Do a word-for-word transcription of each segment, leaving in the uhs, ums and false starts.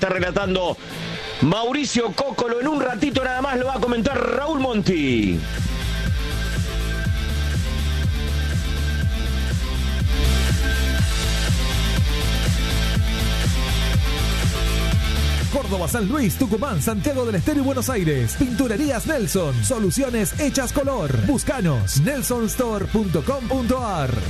está relatando Mauricio Cócolo. En un ratito nada más lo va a comentar Raúl Monti. Córdoba, San Luis, Tucumán, Santiago del Estero y Buenos Aires. Pinturerías Nelson. Soluciones hechas color. Búscanos. nelson store punto com punto a r.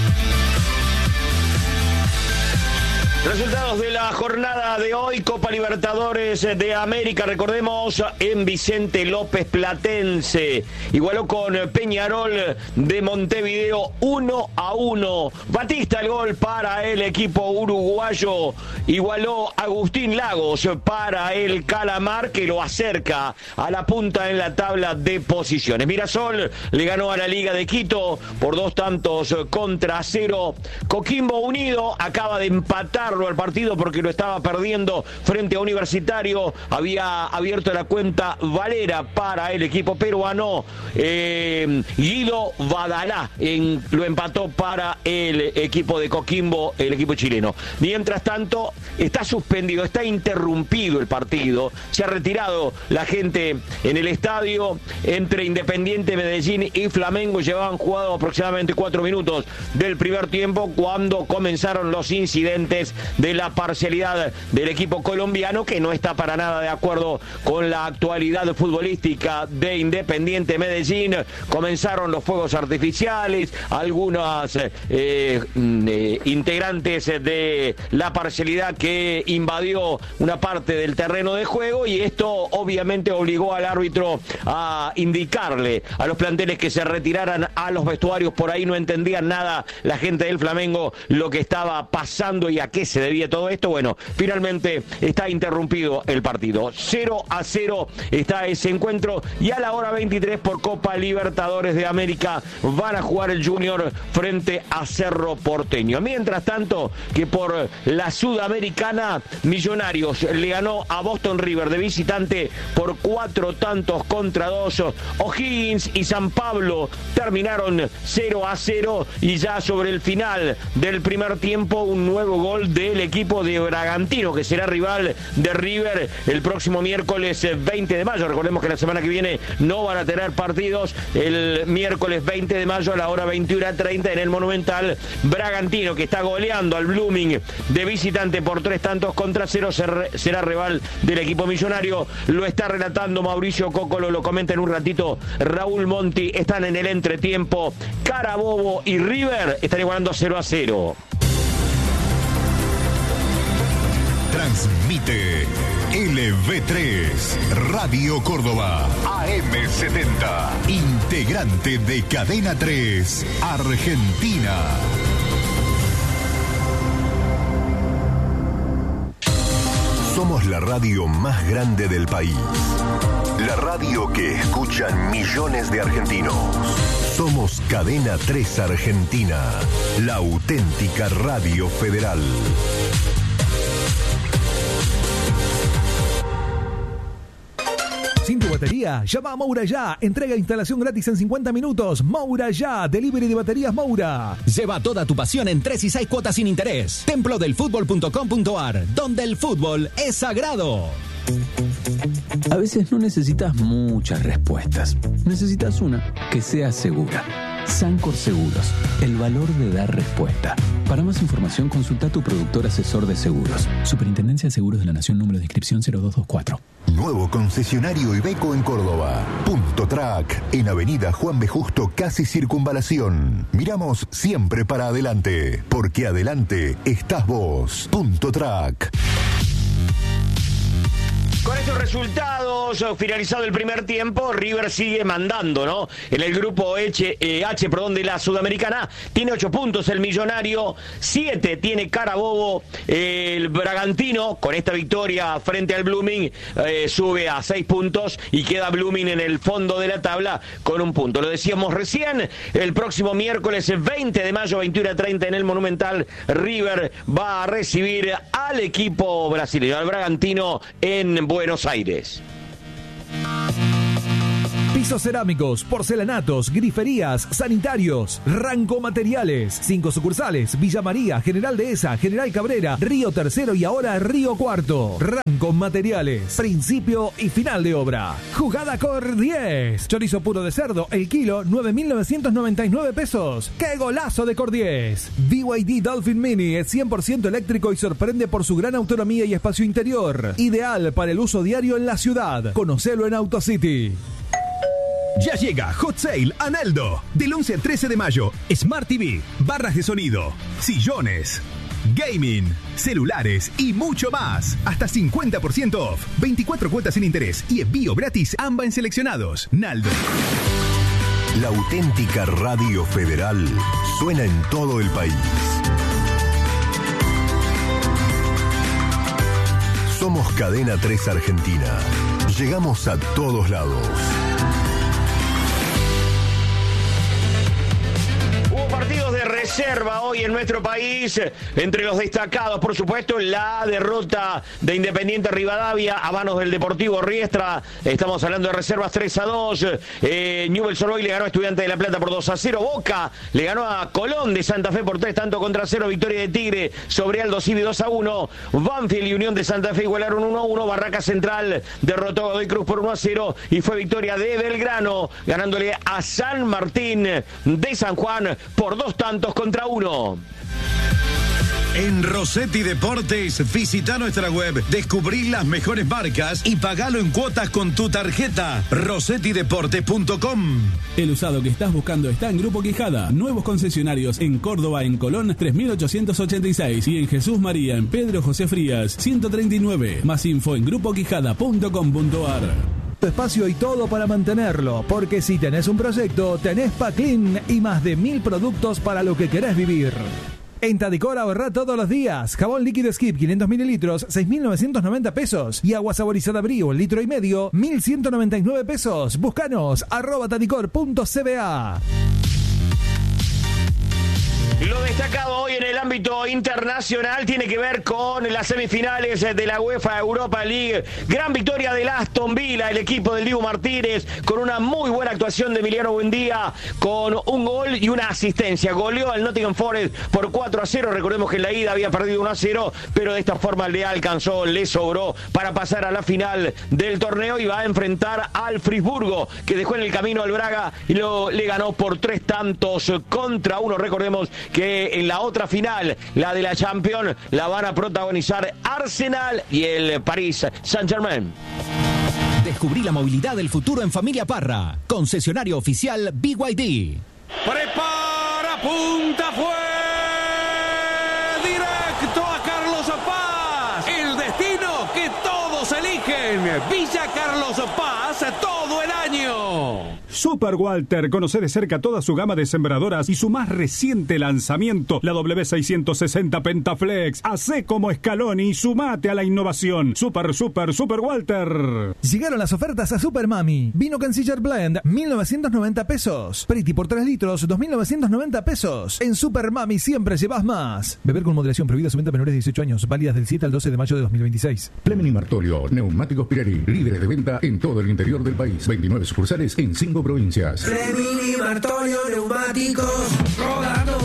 Resultados de la jornada de hoy, Copa Libertadores de América, recordemos, en Vicente López Platense, igualó con Peñarol de Montevideo uno a uno. Batista el gol para el equipo uruguayo, igualó Agustín Lagos para el Calamar, que lo acerca a la punta en la tabla de posiciones. Mirasol le ganó a la Liga de Quito por dos tantos contra cero. Coquimbo Unido acaba de empatar al partido porque lo estaba perdiendo frente a Universitario. Había abierto la cuenta Valera para el equipo peruano. Eh, Guido Badalá en, lo empató para el equipo de Coquimbo, el equipo chileno. Mientras tanto, está suspendido, está interrumpido el partido. Se ha retirado la gente en el estadio entre Independiente Medellín y Flamengo. Llevaban jugado aproximadamente cuatro minutos del primer tiempo cuando comenzaron los incidentes de la parcialidad del equipo colombiano, que no está para nada de acuerdo con la actualidad futbolística de Independiente Medellín. Comenzaron los fuegos artificiales, algunas eh, eh, integrantes de la parcialidad que invadió una parte del terreno de juego, y esto obviamente obligó al árbitro a indicarle a los planteles que se retiraran a los vestuarios. Por ahí no entendían nada la gente del Flamengo lo que estaba pasando y a qué se debía todo esto. Bueno, finalmente está interrumpido el partido. cero a cero está ese encuentro, y a la hora veintitrés por Copa Libertadores de América van a jugar el Junior frente a Cerro Porteño. Mientras tanto, que por la Sudamericana, Millonarios le ganó a Boston River de visitante por cuatro tantos contra dos. O'Higgins y San Pablo terminaron cero a cero, y ya sobre el final del primer tiempo un nuevo gol del equipo de Bragantino, que será rival de River el próximo miércoles veinte de mayo. Recordemos que la semana que viene no van a tener partidos. El miércoles veinte de mayo a la hora veintiuno treinta en el Monumental, Bragantino, que está goleando al Blooming de visitante por tres tantos contra cero, será rival del equipo millonario. Lo está relatando Mauricio Cócolo, lo comenta en un ratito Raúl Monti. Están en el entretiempo. Carabobo y River están igualando cero a cero. Transmite L V tres, Radio Córdoba, A M setenta, integrante de Cadena tres, Argentina. Somos la radio más grande del país. La radio que escuchan millones de argentinos. Somos Cadena tres Argentina, la auténtica radio federal. Sin tu batería, llama a Moura Ya. Entrega e instalación gratis en cincuenta minutos. Moura Ya, delivery de baterías Moura. Lleva toda tu pasión en tres y seis cuotas sin interés. templo del fútbol punto com punto a r, donde el fútbol es sagrado. A veces no necesitas muchas respuestas. Necesitas una que sea segura. Sancor Seguros, el valor de dar respuesta. Para más información, consulta a tu productor asesor de seguros. Superintendencia de Seguros de la Nación, número de inscripción cero dos dos cuatro. Nuevo concesionario Iveco en Córdoba. Punto Track, en Avenida Juan B. Justo, casi Circunvalación. Miramos siempre para adelante, porque adelante estás vos. Punto Track. Con estos resultados, finalizado el primer tiempo, River sigue mandando, ¿no? En el grupo H, eh, H perdón, de la Sudamericana, tiene ocho puntos el Millonario, siete tiene Carabobo, eh, el Bragantino, con esta victoria frente al Blooming, eh, sube a seis puntos y queda Blooming en el fondo de la tabla con un punto. Lo decíamos recién, el próximo miércoles veinte de mayo, veintiuno treinta en el Monumental, River va a recibir al equipo brasileño, al Bragantino, en Buenos Aires. Pisos cerámicos, porcelanatos, griferías, sanitarios. Ranco Materiales. Cinco sucursales. Villa María, General Dehesa, General Cabrera, Río Tercero y ahora Río Cuarto. Ranco Materiales. Principio y final de obra. Jugada Cor diez. Chorizo puro de cerdo, el kilo, nueve mil novecientos noventa y nueve pesos. ¡Qué golazo de Cor diez! B Y D Dolphin Mini es cien por ciento eléctrico y sorprende por su gran autonomía y espacio interior. Ideal para el uso diario en la ciudad. Conocelo en AutoCity. Ya llega Hot Sale a Naldo. Del once al trece de mayo. Smart T V, barras de sonido, sillones, gaming, celulares y mucho más. Hasta cincuenta por ciento off. veinticuatro cuotas sin interés y envío gratis AMBA en seleccionados. Naldo. La auténtica Radio Federal suena en todo el país. Somos Cadena tres Argentina. Llegamos a todos lados. Partidos de reserva hoy en nuestro país, entre los destacados, por supuesto, la derrota de Independiente Rivadavia a manos del Deportivo Riestra. Estamos hablando de reservas tres a dos. eh, Newell's Old Boys le ganó a Estudiantes de La Plata por dos a cero. Boca le ganó a Colón de Santa Fe por tres tanto contra cero. Victoria de Tigre sobre Aldo Civi dos a uno. Banfield y Unión de Santa Fe igualaron uno a uno. Barraca Central derrotó a Godoy Cruz por uno a cero y fue victoria de Belgrano ganándole a San Martín de San Juan por dos tantos contra uno. En Rossetti Deportes, visita nuestra web, descubrí las mejores marcas y pagalo en cuotas con tu tarjeta. rossetti deportes punto com. El usado que estás buscando está en Grupo Quijada. Nuevos concesionarios en Córdoba, en Colón, tres mil ochocientos ochenta y seis. Y en Jesús María, en Pedro José Frías, ciento treinta y nueve. Más info en grupo quijada punto com punto ar. Tu espacio y todo para mantenerlo, porque si tenés un proyecto, tenés Paclin y más de mil productos para lo que querés vivir. En Tadicor ahorrá todos los días. Jabón líquido Skip quinientos mililitros, seis mil novecientos noventa pesos. Y agua saborizada Brio, el litro y medio, mil ciento noventa y nueve pesos. Búscanos, arroba tadicor punto c b a. Lo destacado hoy en el ámbito internacional tiene que ver con las semifinales de la UEFA Europa League. Gran victoria del Aston Villa, el equipo del Dibu Martínez, con una muy buena actuación de Emiliano Buendía, con un gol y una asistencia. Goleó al Nottingham Forest por cuatro a cero. Recordemos que en la ida había perdido uno a cero, pero de esta forma le alcanzó, le sobró para pasar a la final del torneo y va a enfrentar al Friburgo, que dejó en el camino al Braga y lo, le ganó por tres tantos contra uno. Recordemos que en la otra final, la de la Champions, la van a protagonizar Arsenal y el Paris Saint-Germain. Descubrí la movilidad del futuro en Familia Parra. Concesionario oficial B Y D. Prepara, punta, fue directo a Carlos Paz. El destino que todos eligen. Villa Carlos Paz, todo el año. Super Walter, conoce de cerca toda su gama de sembradoras y su más reciente lanzamiento, la W seiscientos sesenta Pentaflex. Hacé como Scaloni y sumate a la innovación. Super, super, Super Walter. Llegaron las ofertas a Super Mami. Vino Canciller Blend, mil novecientos noventa pesos. Pretty por tres litros, dos mil novecientos noventa pesos. En Super Mami siempre llevas más. Beber con moderación, prohibida su venta a menores de dieciocho años. Válidas del siete al doce de mayo de dos mil veintiséis. Plemini Martolio, neumáticos Pirelli, líderes de venta en todo el interior del país. veintinueve sucursales en cinco provincias. Plemini Martolio, neumáticos, rodando.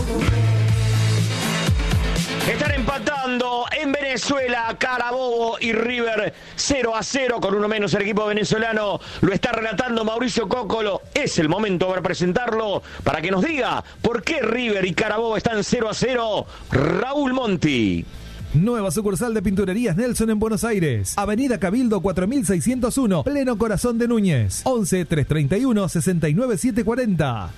Están empatando en Venezuela Carabobo y River cero a cero con uno menos el equipo venezolano. Lo está relatando Mauricio Cócolo. Es el momento para presentarlo para que nos diga por qué River y Carabobo están cero a cero. Raúl Monti. Nueva sucursal de Pinturerías Nelson en Buenos Aires. Avenida Cabildo cuatro mil seiscientos uno, pleno corazón de Núñez. once, trescientos treinta y uno, sesenta y nueve, setecientos cuarenta.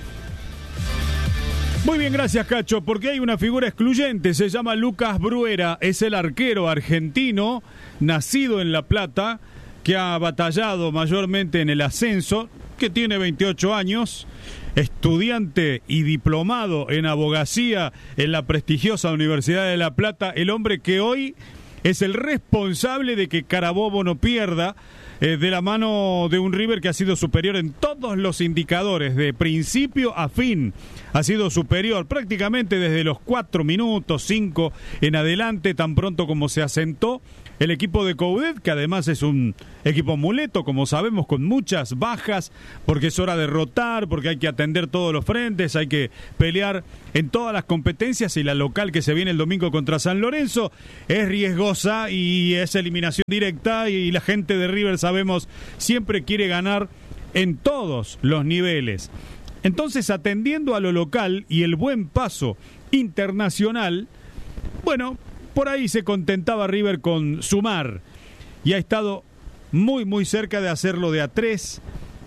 Muy bien, gracias Cacho, porque hay una figura excluyente, se llama Lucas Bruera, es el arquero argentino, nacido en La Plata, que ha batallado mayormente en el ascenso, que tiene veintiocho años, estudiante y diplomado en abogacía en la prestigiosa Universidad de La Plata, el hombre que hoy es el responsable de que Carabobo no pierda, eh, de la mano de un River que ha sido superior en todo todos los indicadores de principio a fin ha sido superior prácticamente desde los cuatro minutos, cinco en adelante, tan pronto como se asentó el equipo de Coudet, que además es un equipo muleto, como sabemos, con muchas bajas, porque es hora de rotar, porque hay que atender todos los frentes, hay que pelear en todas las competencias, y la local que se viene el domingo contra San Lorenzo es riesgosa y es eliminación directa, y la gente de River, sabemos, siempre quiere ganar en todos los niveles. Entonces, atendiendo a lo local y el buen paso internacional, bueno, por ahí se contentaba River con sumar, y ha estado muy muy cerca de hacerlo de a tres,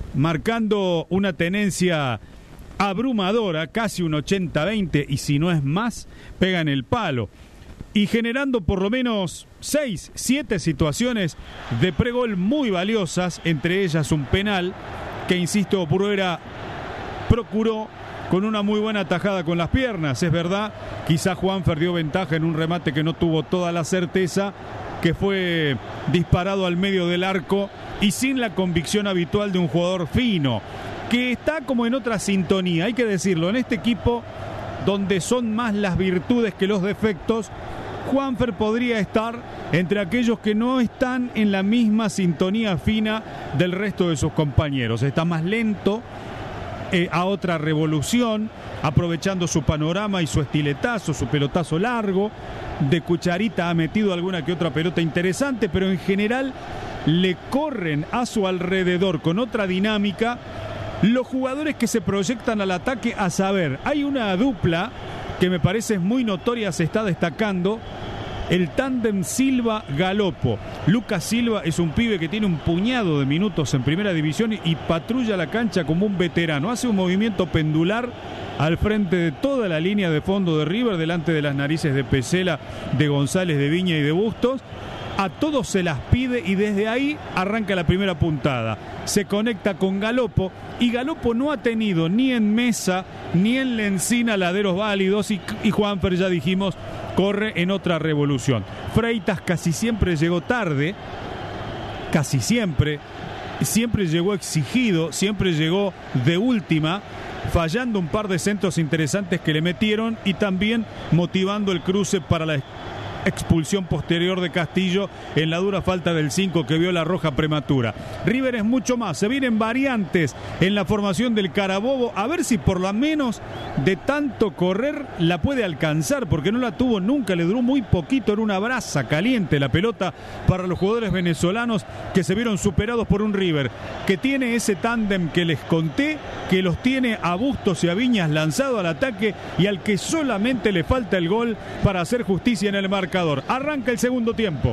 marcando una tenencia abrumadora, casi un ochenta veinte, y si no es más, pega en el palo, y generando por lo menos seis, siete situaciones de pregol muy valiosas, entre ellas un penal que, insisto, Bruera procuró con una muy buena tajada con las piernas. Es verdad, quizá Juanfer dio ventaja en un remate que no tuvo toda la certeza, que fue disparado al medio del arco y sin la convicción habitual de un jugador fino, que está como en otra sintonía, hay que decirlo, en este equipo donde son más las virtudes que los defectos. Juanfer podría estar entre aquellos que no están en la misma sintonía fina del resto de sus compañeros. Está más lento, Eh, a otra revolución, aprovechando su panorama y su estiletazo, su pelotazo largo. De cucharita ha metido alguna que otra pelota interesante, pero en general le corren a su alrededor con otra dinámica los jugadores que se proyectan al ataque. A saber, hay una dupla que me parece muy notoria, se está destacando, el tándem Silva-Galopo. Lucas Silva es un pibe que tiene un puñado de minutos en primera división y patrulla la cancha como un veterano. Hace un movimiento pendular al frente de toda la línea de fondo de River, delante de las narices de Pesela, de González, de Viña y de Bustos. A todos se las pide y desde ahí arranca la primera puntada. Se conecta con Galopo, y Galopo no ha tenido ni en Mesa ni en Lencina laderos válidos, y, y Juanfer, ya dijimos, corre en otra revolución. Freitas casi siempre llegó tarde, casi siempre, siempre llegó exigido, siempre llegó de última, fallando un par de centros interesantes que le metieron y también motivando el cruce para la expulsión posterior de Castillo en la dura falta del cinco que vio la roja prematura. River es mucho más, se vienen variantes en la formación del Carabobo, a ver si por lo menos de tanto correr la puede alcanzar, porque no la tuvo nunca, le duró muy poquito, era una brasa caliente la pelota para los jugadores venezolanos que se vieron superados por un River que tiene ese tándem que les conté, que los tiene a Bustos y a Viñas lanzado al ataque y al que solamente le falta el gol para hacer justicia en el marcador. Arranca el segundo tiempo.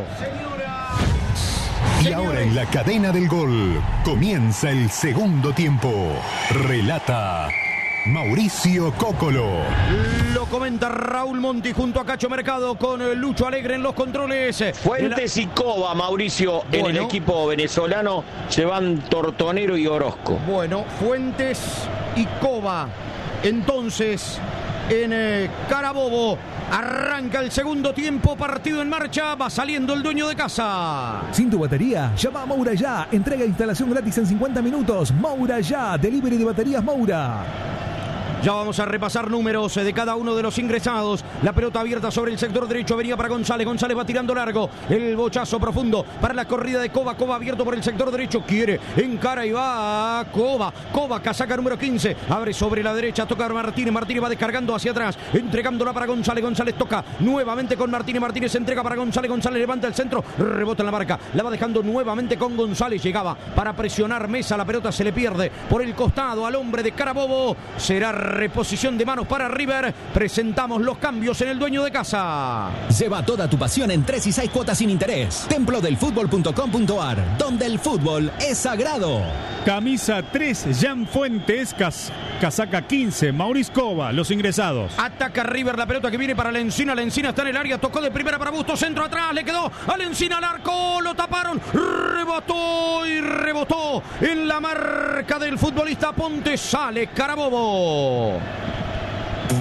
Y ahora en la cadena del gol comienza el segundo tiempo. Relata Mauricio Cócolo. Lo comenta Raúl Monti junto a Cacho Mercado, con Lucho Alegre en los controles. Fuentes y Cova, Mauricio, bueno, en el equipo venezolano se van Tortonero y Orozco. Bueno, Fuentes y Cova. Entonces, en eh, Carabobo arranca el segundo tiempo, partido en marcha, va saliendo el dueño de casa. Sin tu batería, llama a Moura Ya. Entrega e instalación gratis en cincuenta minutos. Moura Ya, delivery de baterías Moura. Ya vamos a repasar números de cada uno de los ingresados. La pelota abierta sobre el sector derecho, venía para González. González va tirando largo. El bochazo profundo para la corrida de Cova. Cova abierto por el sector derecho. Quiere, encara y va a Cova. Cova, casaca número quince. Abre sobre la derecha, toca Martínez. Martínez va descargando hacia atrás, entregándola para González. González toca nuevamente con Martínez. Martínez entrega para González. González levanta el centro, rebota en la marca. La va dejando nuevamente con González. Llegaba para presionar Mesa. La pelota se le pierde por el costado al hombre de Carabobo. Será reposición de manos para River. Presentamos los cambios en el dueño de casa. Lleva toda tu pasión en tres y seis cuotas sin interés. templo del fútbol punto com punto a r, donde el fútbol es sagrado. Camisa tres, Jan Fuentes. Cas casaca quince, Mauricio Cova. Los ingresados. Ataca River, la pelota que viene para Lencina. Lencina está en el área, tocó de primera para Bustos, centro atrás, le quedó a Lencina al arco, lo taparon, rebotó y rebotó en la marca del futbolista Ponte. Sale Carabobo.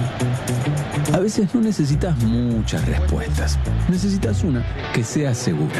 A veces no necesitas muchas respuestas. Necesitas una que sea segura.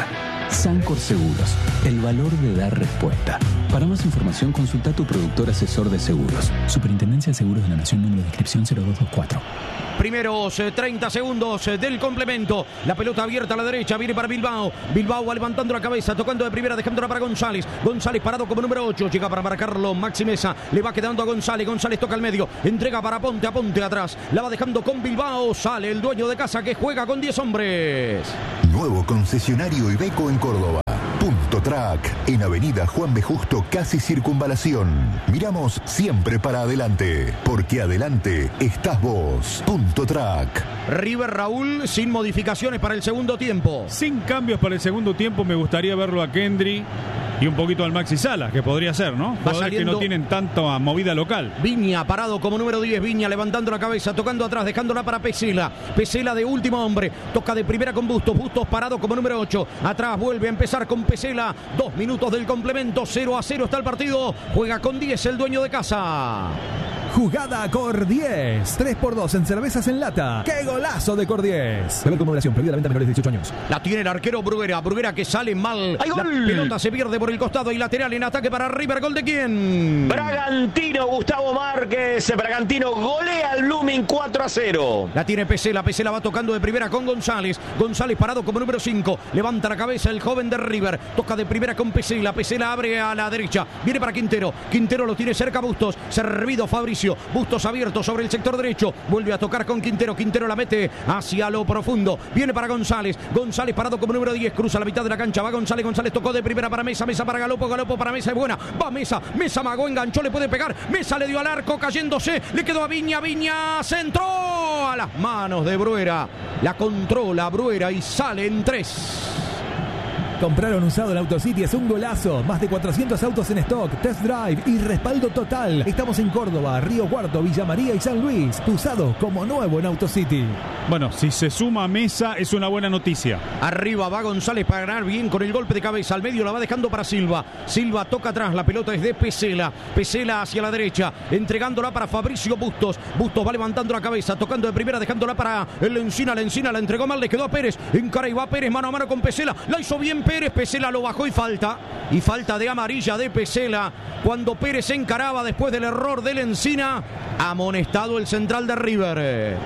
Sancor Seguros, el valor de dar respuesta. Para más información consulta a tu productor asesor de seguros. Superintendencia de Seguros de la Nación, número de inscripción cero dos dos cuatro. Primeros eh, treinta segundos eh, del complemento. La pelota abierta a la derecha, viene para Bilbao. Bilbao va levantando la cabeza, tocando de primera, dejándola para González. González parado como número ocho, llega para marcarlo Maxi Mesa. Le va quedando a González, González toca al medio, entrega para Ponte, a Ponte atrás. La va dejando con Bilbao, sale el dueño de casa que juega con diez hombres. Nuevo concesionario Iveco en Córdoba. Punto Track, en Avenida Juan B. Justo, casi Circunvalación. Miramos siempre para adelante, porque adelante estás vos. Punto Track. River, Raúl, sin modificaciones para el segundo tiempo. Sin cambios para el segundo tiempo, me gustaría verlo a Kendry y un poquito al Maxi Salas, que podría ser, ¿no? Jugadores que no tienen tanta movida local. Viña parado como número diez, Viña levantando la cabeza, tocando atrás, dejándola para Pesela. Pesela de último hombre, toca de primera con Bustos, Bustos parado como número ocho. Atrás vuelve a empezar con Pesela. Dos minutos del complemento, cero a cero está el partido. Juega con diez el dueño de casa. Jugada Cordiez. tres por dos en cervezas en lata. ¡Qué golazo de Cordiez! Beber con moderación. Prohibida la venta a menores de dieciocho años. La tiene el arquero Bruguera. Bruguera que sale mal. ¡Hay La gol! pelota se pierde por el costado y lateral en ataque para River. ¿Gol de quién? Bragantino, Gustavo Márquez. Bragantino golea al Blooming cuatro a cero. La tiene Pesela. Pesela va tocando de primera con González. González parado como número cinco. Levanta la cabeza el joven de River. Toca de primera con Pesela. Pesela abre a la derecha. Viene para Quintero. Quintero lo tiene cerca Bustos. Servido Fabricio. Bustos abierto sobre el sector derecho. Vuelve a tocar con Quintero. Quintero la mete hacia lo profundo. Viene para González. González parado como número diez. Cruza la mitad de la cancha. Va González. González tocó de primera para Mesa. Mesa para Galopo. Galopo para Mesa. Es buena. Va Mesa. Mesa magó. Enganchó. Le puede pegar. Mesa le dio al arco. Cayéndose. Le quedó a Viña. Viña centró a las manos de Bruera. La controla Bruera y sale en tres. Compraron usado en AutoCity, es un golazo. Más de cuatrocientos autos en stock, test drive y respaldo total. Estamos en Córdoba, Río Cuarto, Villa María y San Luis. Usado como nuevo en AutoCity. Bueno, si se suma Mesa es una buena noticia. Arriba va González para ganar bien con el golpe de cabeza. Al medio la va dejando para Silva. Silva toca atrás, la pelota es de Pesela. Pesela hacia la derecha, entregándola para Fabricio Bustos. Bustos va levantando la cabeza, tocando de primera, dejándola para el Encina. La Encina la entregó mal, le quedó a Pérez. Encara y va Pérez mano a mano con Pesela. La hizo bien Pérez, Pesela lo bajó y falta. Y falta de amarilla de Pesela. Cuando Pérez se encaraba después del error del Encina. Amonestado el central de River.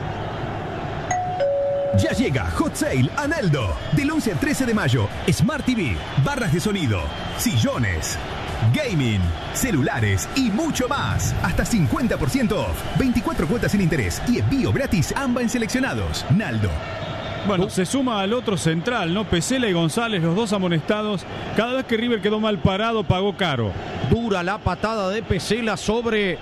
Ya llega Hot Sale Analdo. Del once al trece de mayo. Smart T V, barras de sonido, sillones, gaming, celulares y mucho más. Hasta cincuenta por ciento off. veinticuatro cuotas sin interés y envío gratis ambas en seleccionados. Naldo. Bueno, se suma al otro central, ¿no? Pesela y González, los dos amonestados. Cada vez que River quedó mal parado, pagó caro. Dura la patada de Pesela sobre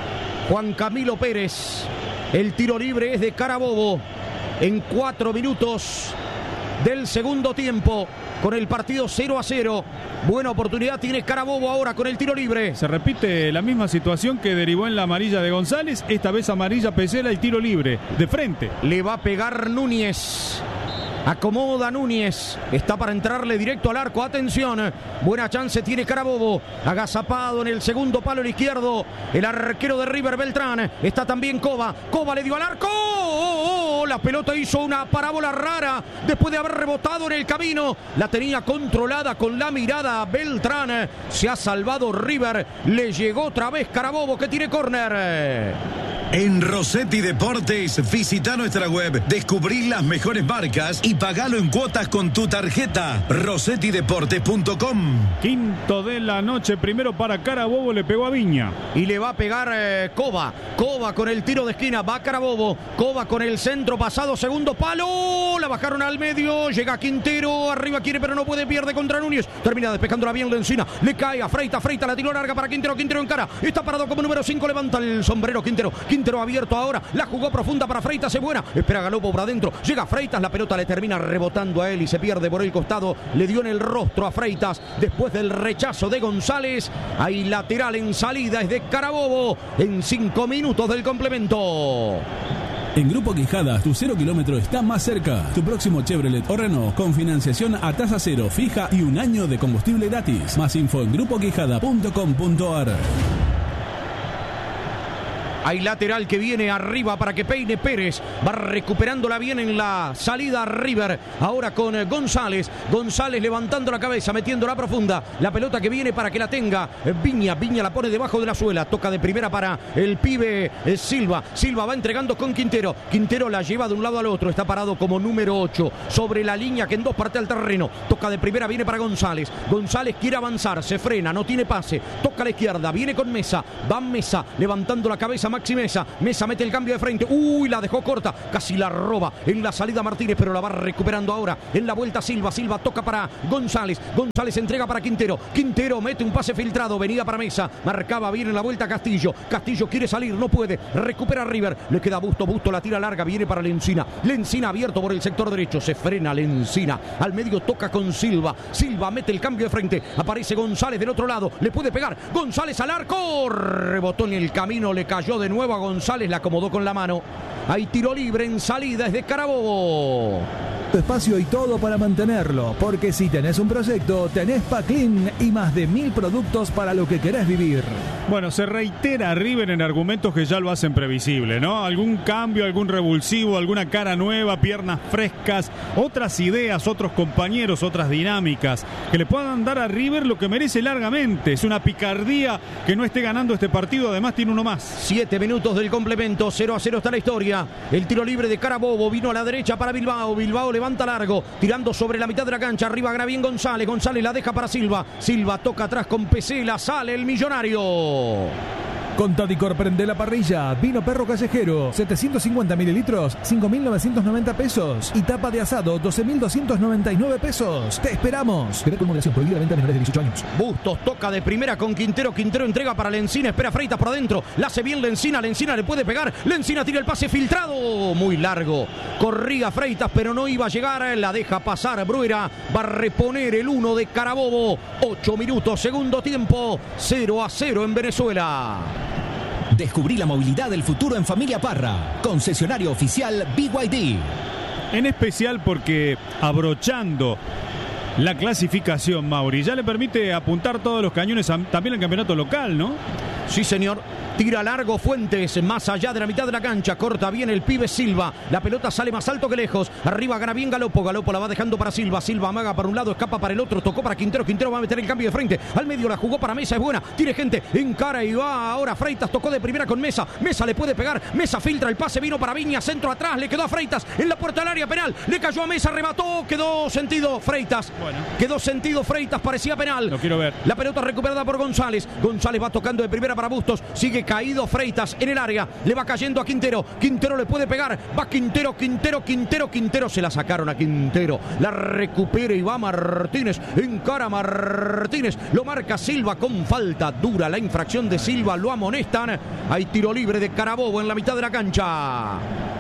Juan Camilo Pérez. El tiro libre es de Carabobo. En cuatro minutos del segundo tiempo, con el partido cero a cero. Buena oportunidad tiene Carabobo ahora con el tiro libre. Se repite la misma situación que derivó en la amarilla de González. Esta vez amarilla Pesela y tiro libre, de frente. Le va a pegar Núñez. Acomoda Núñez. Está para entrarle directo al arco. Atención. Buena chance tiene Carabobo. Agazapado en el segundo palo el izquierdo. El arquero de River, Beltrán. Está también Cova. Cova le dio al arco. Oh, oh, la pelota hizo una parábola rara después de haber rebotado en el camino. La tenía controlada con la mirada Beltrán. Se ha salvado River. Le llegó otra vez Carabobo que tiene córner. En Rossetti Deportes, visita nuestra web, descubrí las mejores marcas y pagalo en cuotas con tu tarjeta. Rossetti Deportes punto com. Quinto de la noche, primero para Carabobo, le pegó a Viña. Y le va a pegar eh, Cova. Cova con el tiro de esquina, va Carabobo. Cova con el centro pasado, segundo palo. La bajaron al medio, llega Quintero, arriba quiere pero no puede, pierde contra Núñez. Termina despejándola bien la Encina. Le cae a Freita, Freita la tiró larga para Quintero, Quintero encara. Está parado como número cinco, levanta el sombrero Quintero. Quintero abierto ahora, la jugó profunda para Freitas, es buena, espera Galopo por adentro, llega Freitas, la pelota le termina rebotando a él y se pierde por el costado, le dio en el rostro a Freitas, después del rechazo de González, hay lateral en salida, es de Carabobo, en cinco minutos del complemento. En Grupo Quijada, tu cero kilómetro está más cerca. Tu próximo Chevrolet o Renault con financiación a tasa cero, fija y un año de combustible gratis. Más info en grupo quijada punto com punto a r. Hay lateral que viene arriba para que peine Pérez. Va recuperándola bien en la salida River. Ahora con González. González levantando la cabeza, metiéndola profunda. La pelota que viene para que la tenga Viña. Viña la pone debajo de la suela. Toca de primera para el pibe Silva. Silva va entregando con Quintero. Quintero la lleva de un lado al otro. Está parado como número ocho. Sobre la línea que en dos parte al terreno. Toca de primera, viene para González. González quiere avanzar. Se frena, no tiene pase. Toca a la izquierda. Viene con Mesa. Va Mesa. Levantando la cabeza Maxi Mesa. Mesa mete el cambio de frente. Uy, la dejó corta. Casi la roba en la salida Martínez, pero la va recuperando ahora. En la vuelta Silva. Silva toca para González. González entrega para Quintero. Quintero mete un pase filtrado. Venía para Mesa. Marcaba bien en la vuelta Castillo. Castillo quiere salir, no puede. Recupera River. Le queda Busto. Busto la tira larga. Viene para Lencina. Lencina abierto por el sector derecho. Se frena Lencina. Al medio toca con Silva. Silva mete el cambio de frente. Aparece González del otro lado. Le puede pegar. González al arco. Rebotó en el camino. Le cayó de nuevo a González. La acomodó con la mano. Hay tiro libre en salida. Es de Carabobo. Tu espacio y todo para mantenerlo, porque si tenés un proyecto, tenés Paclin y más de mil productos para lo que querés vivir. Bueno, se reitera River en argumentos que ya lo hacen previsible, ¿no? Algún cambio, algún revulsivo, alguna cara nueva, piernas frescas, otras ideas, otros compañeros, otras dinámicas que le puedan dar a River lo que merece largamente. Es una picardía que no esté ganando este partido, además tiene uno más. Siete minutos del complemento, cero a cero está la historia. El tiro libre de Carabobo vino a la derecha para Bilbao. Bilbao levanta largo, tirando sobre la mitad de la cancha. Arriba gana bien González. González la deja para Silva. Silva toca atrás con Pesela. Sale el millonario. Con Tadicor prende la parrilla. Vino perro callejero, setecientos cincuenta mililitros, cinco mil novecientos noventa pesos. Y tapa de asado, doce mil doscientos noventa y nueve pesos. Te esperamos. Beber con moderación, prohibida venta a menores de dieciocho años. Bustos toca de primera con Quintero. Quintero entrega para Lencina. Espera Freitas por adentro. La hace bien Lencina. Lencina le puede pegar. Lencina tira el pase filtrado. Muy largo. Corría Freitas, pero no iba a llegar. La deja pasar Bruera. Va a reponer el uno de Carabobo. Ocho minutos, segundo tiempo. cero a cero en Venezuela. Descubrí la movilidad del futuro en Familia Parra, concesionario oficial B Y D. En especial porque abrochando la clasificación, Mauri, ya le permite apuntar todos los cañones a, también al campeonato local, ¿no? Sí, señor. Tira largo Fuentes, más allá de la mitad de la cancha. Corta bien el pibe Silva. La pelota sale más alto que lejos. Arriba gana bien Galopo. Galopo la va dejando para Silva. Silva amaga para un lado, escapa para el otro. Tocó para Quintero. Quintero va a meter el cambio de frente. Al medio la jugó para Mesa. Es buena. Tiene gente. Encara y va ahora Freitas. Tocó de primera con Mesa. Mesa le puede pegar. Mesa filtra el pase. Vino para Viña. Centro atrás. Le quedó a Freitas en la puerta del área penal. Le cayó a Mesa. Remató. Quedó sentido Freitas. Bueno. Quedó sentido Freitas. Parecía penal. Lo quiero ver. La pelota recuperada por González. González va tocando de primera para Bustos. Sigue caído Freitas en el área, le va cayendo a Quintero. Quintero le puede pegar, va Quintero, Quintero, Quintero, Quintero, se la sacaron a Quintero, la recupera y va Martínez, encara Martínez, lo marca Silva con falta dura, la infracción de Silva, lo amonestan. Hay tiro libre de Carabobo en la mitad de la cancha.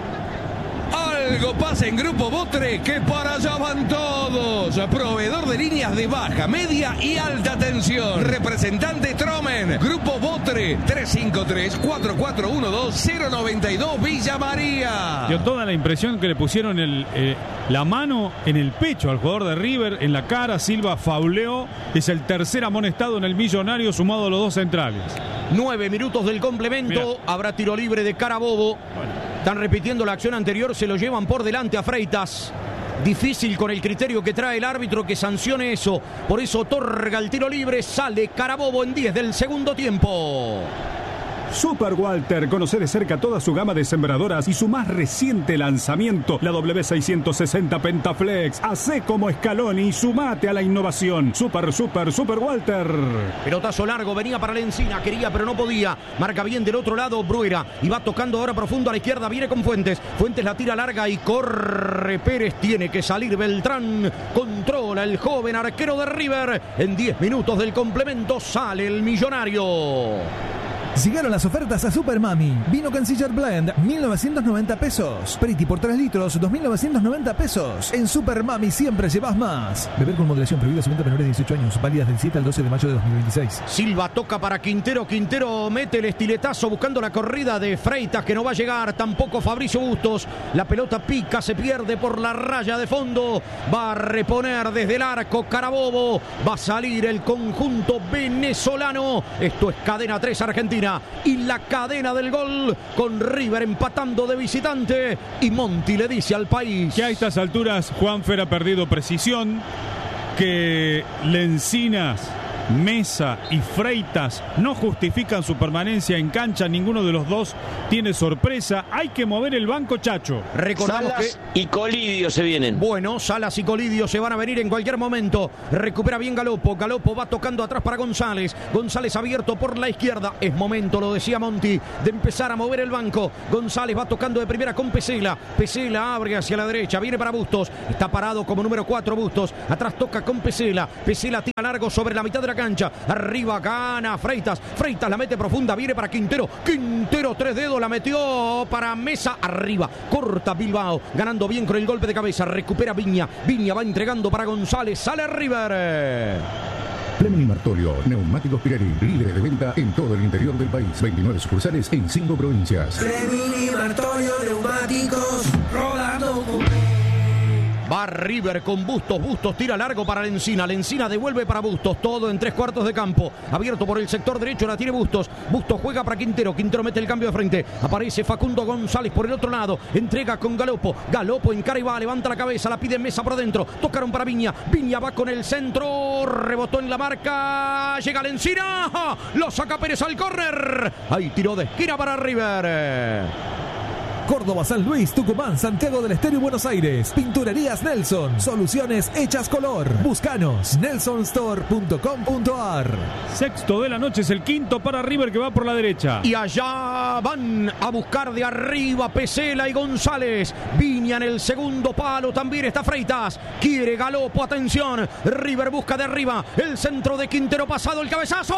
Algo pasa en Grupo Botre, que para allá van todos. Proveedor de líneas de baja, media y alta tensión. Representante Tromen. Grupo Botre, tres cinco tres, cuatro cuatro uno dos, cero nueve dos, Villa María. Dio toda la impresión que le pusieron el, eh, la mano en el pecho al jugador de River, en la cara. Silva fauleó. Es el tercer amonestado en el millonario, sumado a los dos centrales. Nueve minutos del complemento. Mirá. Habrá tiro libre de Carabobo. Bueno. Están repitiendo la acción anterior, se lo llevan por delante a Freitas. Difícil con el criterio que trae el árbitro que sancione eso. Por eso otorga el tiro libre. Sale Carabobo en diez del segundo tiempo. Super Walter, conoce de cerca toda su gama de sembradoras y su más reciente lanzamiento, la W seiscientos sesenta Pentaflex. Hacé como Scaloni y sumate a la innovación. Super, super, super Walter. Pelotazo largo, venía para Lencina, quería pero no podía. Marca bien del otro lado Bruera y va tocando ahora profundo a la izquierda, viene con Fuentes. Fuentes la tira larga y corre Pérez, tiene que salir Beltrán. Controla el joven arquero de River. En diez minutos del complemento sale el millonario. Llegaron las ofertas a Super Mami. Vino Canciller Blend, mil novecientos noventa pesos. Pretty por tres litros, dos mil novecientos noventa pesos. En Super Mami siempre llevas más. Beber con moderación, prohibida su venta a menores de dieciocho años. Válidas del siete al doce de mayo de dos mil veintiséis. Silva toca para Quintero. Quintero mete el estiletazo buscando la corrida de Freitas, que no va a llegar. Tampoco Fabricio Bustos. La pelota pica, se pierde por la raya de fondo. Va a reponer desde el arco Carabobo. Va a salir el conjunto venezolano. Esto es Cadena tres Argentina. Encina y la cadena del gol con River empatando de visitante y Monti le dice al país que a estas alturas Juanfer ha perdido precisión, que Lencinas, Mesa y Freitas no justifican su permanencia en cancha, ninguno de los dos tiene sorpresa, hay que mover el banco, Chacho. Recordamos Salas que y Colidio se vienen. Bueno, Salas y Colidio se van a venir en cualquier momento. Recupera bien Galopo, Galopo va tocando atrás para González, González abierto por la izquierda, es momento, lo decía Monti, de empezar a mover el banco. González va tocando de primera con Pesela, Pesela abre hacia la derecha, viene para Bustos, está parado como número cuatro Bustos, atrás toca con Pesela, Pesela tira largo sobre la mitad de la cancha, arriba gana Freitas, Freitas la mete profunda, viene para Quintero, Quintero tres dedos, la metió para Mesa, arriba, corta Bilbao, ganando bien con el golpe de cabeza, recupera Viña, Viña va entregando para González, sale River. Fleming y Martolio, neumáticos Pirelli, líderes de venta en todo el interior del país. veintinueve sucursales en cinco provincias. Fleming y Martolio, neumáticos, rodando. Va River con Bustos, Bustos tira largo para Lencina, Lencina devuelve para Bustos, todo en tres cuartos de campo, abierto por el sector derecho, la tiene Bustos, Bustos juega para Quintero, Quintero mete el cambio de frente, aparece Facundo González por el otro lado, entrega con Galopo, Galopo encara y va, levanta la cabeza, la pide Mesa por dentro, tocaron para Viña, Viña va con el centro, rebotó en la marca, llega Lencina, lo saca Pérez al córner, ahí tiró de esquina para River. Córdoba, San Luis, Tucumán, Santiago del Estero y Buenos Aires. Pinturerías Nelson. Soluciones hechas color. Búscanos. nelson store punto com punto a r. Sexto de la noche es el quinto para River que va por la derecha. Y allá van a buscar de arriba Pesela y González. Viña en el segundo palo. También está Freitas. Quiere Galopo. Atención. River busca de arriba. El centro de Quintero pasado. El cabezazo.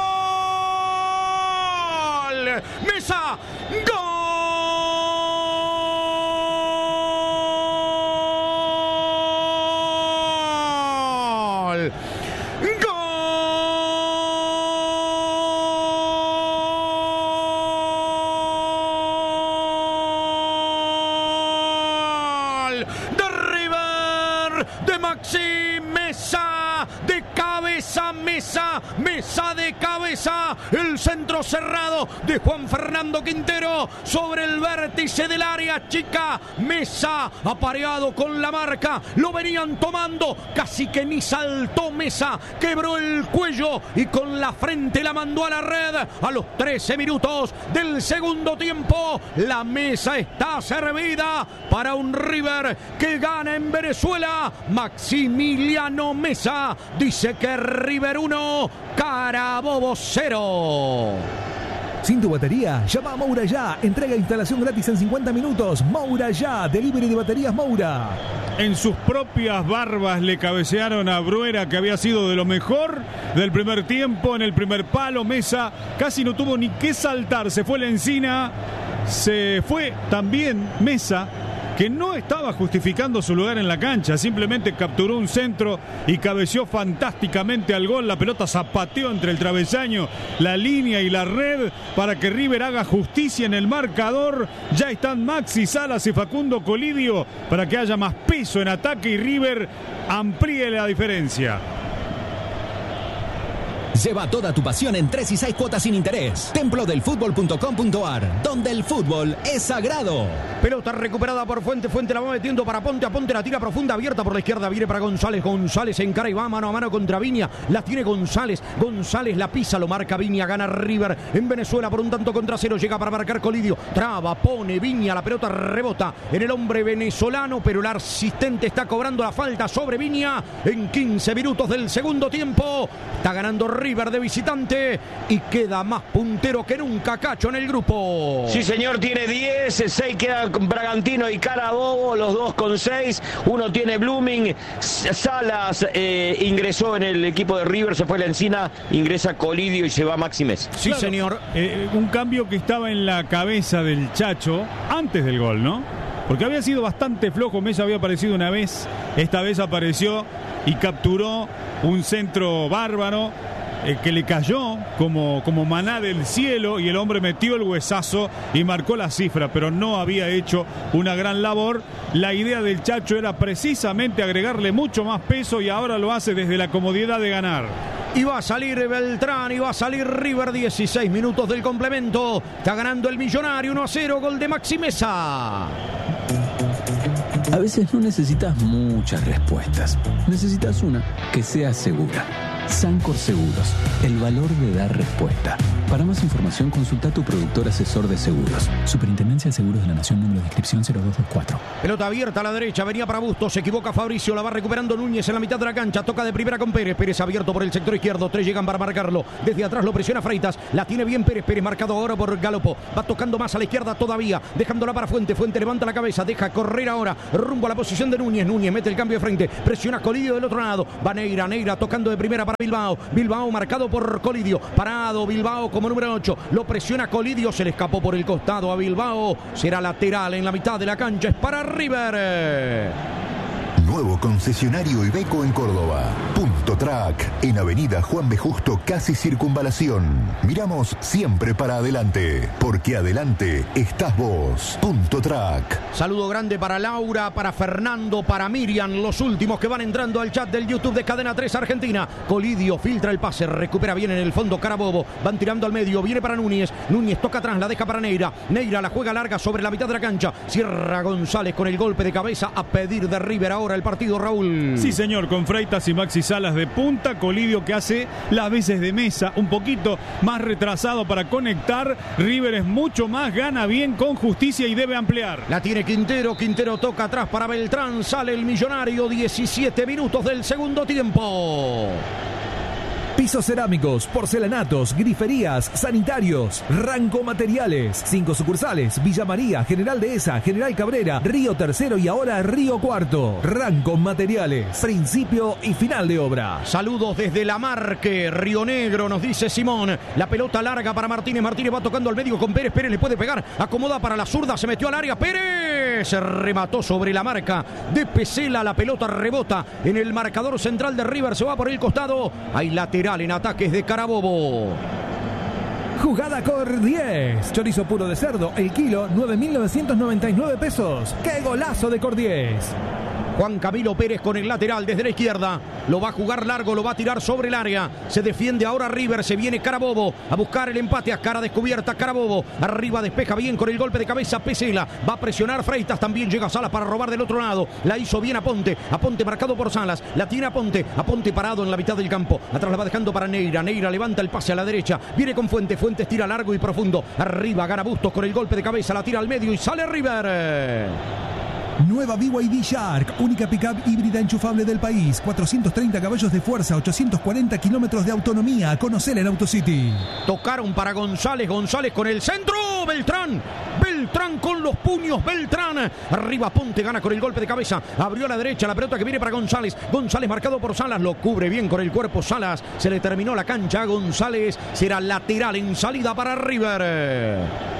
¡Gol! Mesa. ¡Gol! Mesa, Mesa de cabeza, el centro cerrado de Juan Fernando Quintero sobre el vértice del área chica. Mesa apareado con la marca, lo venían tomando, casi que ni saltó Mesa, quebró el cuello y con la frente la mandó a la red. A los trece minutos del segundo tiempo, la mesa está servida para un River que gana en Venezuela. Maximiliano Mesa dice que River uno, Carabobo cero. Sin tu batería, llama a Moura Ya. Entrega e instalación gratis en cincuenta minutos. Moura Ya, delivery de baterías Moura. En sus propias barbas le cabecearon a Bruera, que había sido de lo mejor del primer tiempo. En el primer palo, Mesa casi no tuvo ni que saltar. Se fue Lencina, se fue también Mesa, que no estaba justificando su lugar en la cancha, simplemente capturó un centro y cabeceó fantásticamente al gol. La pelota zapateó entre el travesaño, la línea y la red para que River haga justicia en el marcador. Ya están Maxi Salas y Facundo Colidio para que haya más peso en ataque y River amplíe la diferencia. Lleva toda tu pasión en tres y seis cuotas sin interés. templo del fútbol punto com punto a r, donde el fútbol es sagrado. Pelota recuperada por Fuente, Fuente la va metiendo para Ponte, a Ponte la tira profunda, abierta por la izquierda, viene para González, González encara y va mano a mano contra Viña, la tiene González, González la pisa, lo marca Viña, gana River en Venezuela por un tanto contra cero, llega para marcar Colidio, traba, pone Viña, la pelota rebota en el hombre venezolano, pero el asistente está cobrando la falta sobre Viña en quince minutos del segundo tiempo, está ganando River de visitante y queda más puntero que nunca Cacho en el grupo. Sí señor, tiene diez, seis queda Bragantino y Carabobo, los dos con seis, uno tiene Blooming, Salas eh, ingresó en el equipo de River, se fue la Encina, ingresa Colidio y se va Maximes. Sí claro, señor. Eh, un cambio que estaba en la cabeza del Chacho antes del gol, ¿no? Porque había sido bastante flojo, Mesa había aparecido una vez, esta vez apareció y capturó un centro bárbaro. Eh, que le cayó como, como maná del cielo y el hombre metió el huesazo y marcó la cifra, pero no había hecho una gran labor. La idea del Chacho era precisamente agregarle mucho más peso y ahora lo hace desde la comodidad de ganar. Y va a salir Beltrán y va a salir River. dieciséis minutos del complemento. Está ganando el Millonario uno a cero. Gol de Maxi Mesa. A veces no necesitas muchas respuestas. Necesitas una que sea segura. Sancor Seguros, el valor de dar respuesta. Para más información, consulta a tu productor asesor de seguros. Superintendencia de Seguros de la Nación, número de inscripción cero dos dos cuatro. Pelota abierta a la derecha, venía para Bustos, se equivoca Fabricio, la va recuperando Núñez en la mitad de la cancha, toca de primera con Pérez, Pérez abierto por el sector izquierdo, tres llegan para marcarlo, desde atrás lo presiona Freitas, la tiene bien Pérez, Pérez marcado ahora por Galopo, va tocando más a la izquierda todavía, dejándola para Fuente, Fuente levanta la cabeza, deja correr ahora, rumbo a la posición de Núñez, Núñez mete el cambio de frente, presiona Colidio del otro lado, va Neira, Neira tocando de primera para Bilbao, Bilbao marcado por Colidio, parado Bilbao como número ocho, lo presiona Colidio, se le escapó por el costado a Bilbao, será lateral en la mitad de la cancha, es para River. Nuevo concesionario Iveco en Córdoba. Punto Track, en Avenida Juan B. Justo, casi Circunvalación. Miramos siempre para adelante, porque adelante estás vos. Punto Track. Saludo grande para Laura, para Fernando, para Miriam, los últimos que van entrando al chat del YouTube de Cadena tres Argentina. Colidio filtra el pase, recupera bien en el fondo Carabobo, van tirando al medio, viene para Núñez, Núñez toca atrás, la deja para Neira, Neira la juega larga sobre la mitad de la cancha, cierra González con el golpe de cabeza a pedir de River ahora el partido, Raúl. Sí, señor, con Freitas y Maxi Salas de punta, Colidio que hace las veces de mesa, un poquito más retrasado para conectar. River es mucho más, gana bien con justicia y debe ampliar. La tiene Quintero, Quintero toca atrás para Beltrán, sale el Millonario, diecisiete minutos del segundo tiempo. Pisos cerámicos, porcelanatos, griferías, sanitarios, Ranco Materiales. Cinco sucursales: Villa María, General Dehesa, General Cabrera, Río Tercero y ahora Río Cuarto. Ranco Materiales, principio y final de obra. Saludos desde La Marque, Río Negro, nos dice Simón. La pelota larga para Martínez, Martínez va tocando al medio con Pérez, Pérez le puede pegar, acomoda para la zurda, se metió al área, Pérez se remató sobre la marca de Pesela, la pelota rebota en el marcador central de River, se va por el costado, hay lateral en ataques de Carabobo. Jugada Cor diez. Chorizo puro de cerdo, el kilo, nueve mil novecientos noventa y nueve pesos. ¡Qué golazo de Cor diez! Juan Camilo Pérez con el lateral desde la izquierda. Lo va a jugar largo, lo va a tirar sobre el área. Se defiende ahora River, se viene Carabobo a buscar el empate a cara descubierta. Carabobo arriba, despeja bien con el golpe de cabeza Pesela. Va a presionar Freitas, también llega Salas para robar del otro lado. La hizo bien Aponte, Aponte marcado por Salas. La tiene Aponte, Aponte parado en la mitad del campo. Atrás la va dejando para Neira, Neira levanta el pase a la derecha. Viene con Fuentes, Fuentes tira largo y profundo. Arriba gana Bustos con el golpe de cabeza, la tira al medio y sale River. Nueva B Y D Shark, única pickup híbrida enchufable del país. cuatrocientos treinta caballos de fuerza, ochocientos cuarenta kilómetros de autonomía. Conocela en AutoCity. Tocaron para González, González con el centro. Beltrán, Beltrán con los puños, Beltrán. Arriba Ponte, gana con el golpe de cabeza. Abrió a la derecha, la pelota que viene para González. González marcado por Salas, lo cubre bien con el cuerpo Salas. Se le terminó la cancha a González. Será lateral en salida para River.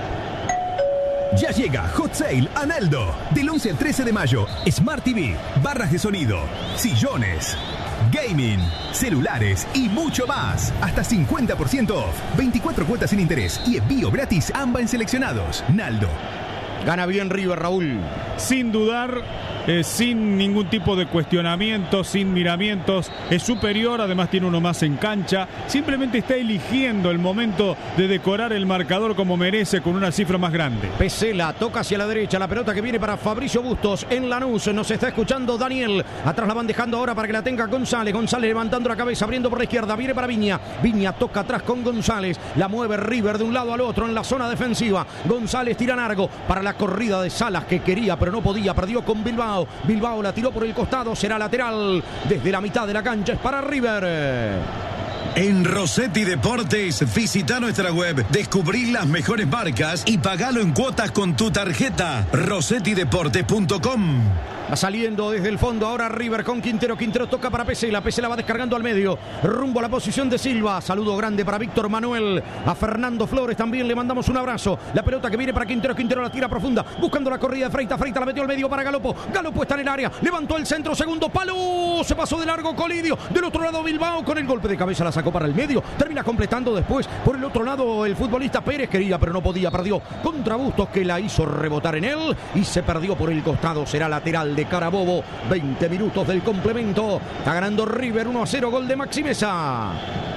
Ya llega Hot Sale Analdo. Del once al trece de mayo. Smart T V, barras de sonido, sillones, gaming, celulares y mucho más. Hasta cincuenta por ciento off. veinticuatro cuotas sin interés y envío gratis ambas en seleccionados. Naldo. Gana bien River, Raúl. Sin dudar, eh, sin ningún tipo de cuestionamiento, sin miramientos. Es superior, además tiene uno más en cancha. Simplemente está eligiendo el momento de decorar el marcador como merece, con una cifra más grande. Pesela toca hacia la derecha, la pelota que viene para Fabricio Bustos en Lanús. Nos está escuchando Daniel. Atrás la van dejando ahora para que la tenga González. González levantando la cabeza, abriendo por la izquierda. Viene para Viña. Viña toca atrás con González. La mueve River de un lado al otro en la zona defensiva. González tira largo para la corrida de Salas, que quería pero no podía. Perdió con Bilbao. Bilbao la tiró por el costado. Será lateral desde la mitad de la cancha. Es para River. En Rossetti Deportes, visita nuestra web, descubrí las mejores marcas y pagalo en cuotas con tu tarjeta. Rossetti Deportes punto com. Va saliendo desde el fondo ahora River con Quintero. Quintero toca para Pesela. Pesela va descargando al medio. Rumbo a la posición de Silva. Saludo grande para Víctor Manuel. A Fernando Flores también le mandamos un abrazo. La pelota que viene para Quintero. Quintero la tira profunda. Buscando la corrida de Freitas. Freitas la metió al medio para Galopo. Galopo está en el área. Levantó el centro. Segundo palo. Se pasó de largo Colidio. Del otro lado Bilbao con el golpe de cabeza. La sacó para el medio. Termina completando después. Por el otro lado el futbolista Pérez. Quería pero no podía. Perdió contra Bustos, que la hizo rebotar en él. Y se perdió por el costado. Será lateral sale Carabobo. veinte minutos del complemento. Está ganando River uno a cero, gol de Maxi Mesa.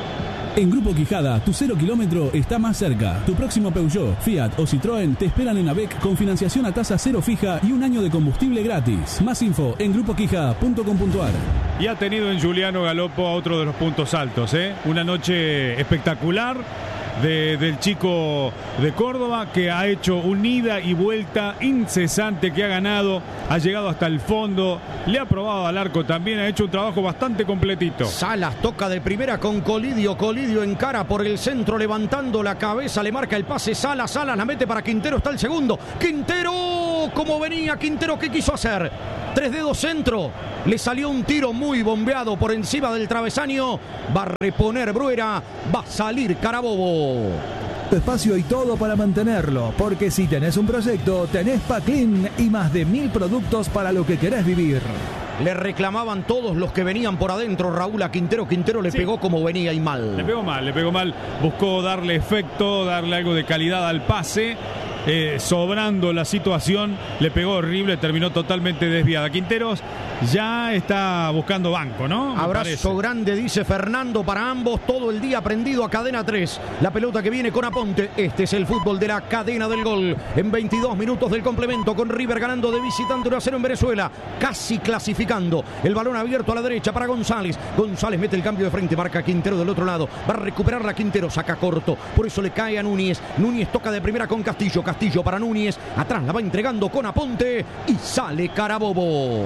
En Grupo Quijada, tu cero kilómetro está más cerca. Tu próximo Peugeot, Fiat o Citroën te esperan en AVEC con financiación a tasa cero fija y un año de combustible gratis. Más info en grupo quijada punto com punto a r. Y ha tenido en Giuliano Galopo a otro de los puntos altos, ¿eh? Una noche espectacular de, del chico de Córdoba, que ha hecho un ida y vuelta incesante, que ha ganado, ha llegado hasta el fondo, le ha probado al arco también, ha hecho un trabajo bastante completito. Salas toca de primera con Colidio, Colidio encara por el centro levantando la cabeza, le marca el pase Salas, Salas la mete para Quintero, está el segundo, Quintero, como venía Quintero, ¿qué quiso hacer? Tres dedos centro, le salió un tiro muy bombeado por encima del travesaño, va a reponer Bruera, va a salir Carabobo. Tu espacio y todo para mantenerlo, porque si tenés un proyecto, tenés Paclin y más de mil productos para lo que querés vivir. Le reclamaban todos los que venían por adentro, Raúl, a Quintero. Quintero le sí. pegó como venía y mal. Le pegó mal, le pegó mal. Buscó darle efecto, darle algo de calidad al pase. Eh, sobrando la situación, le pegó horrible, terminó totalmente desviada. Quinteros ya está buscando banco, ¿no? Me Abrazo parece. grande, dice Fernando, para ambos, todo el día prendido a Cadena tres. La pelota que viene con Aponte, este es el fútbol de la cadena del gol. En veintidós minutos del complemento, con River ganando de visitante uno a cero en Venezuela, casi clasificando. El balón abierto a la derecha para González. González mete el cambio de frente, marca Quintero del otro lado, va a recuperar la Quintero, saca corto, por eso le cae a Núñez. Núñez toca de primera con Castillo, Castillo para Núñez, atrás la va entregando con Aponte y sale Carabobo.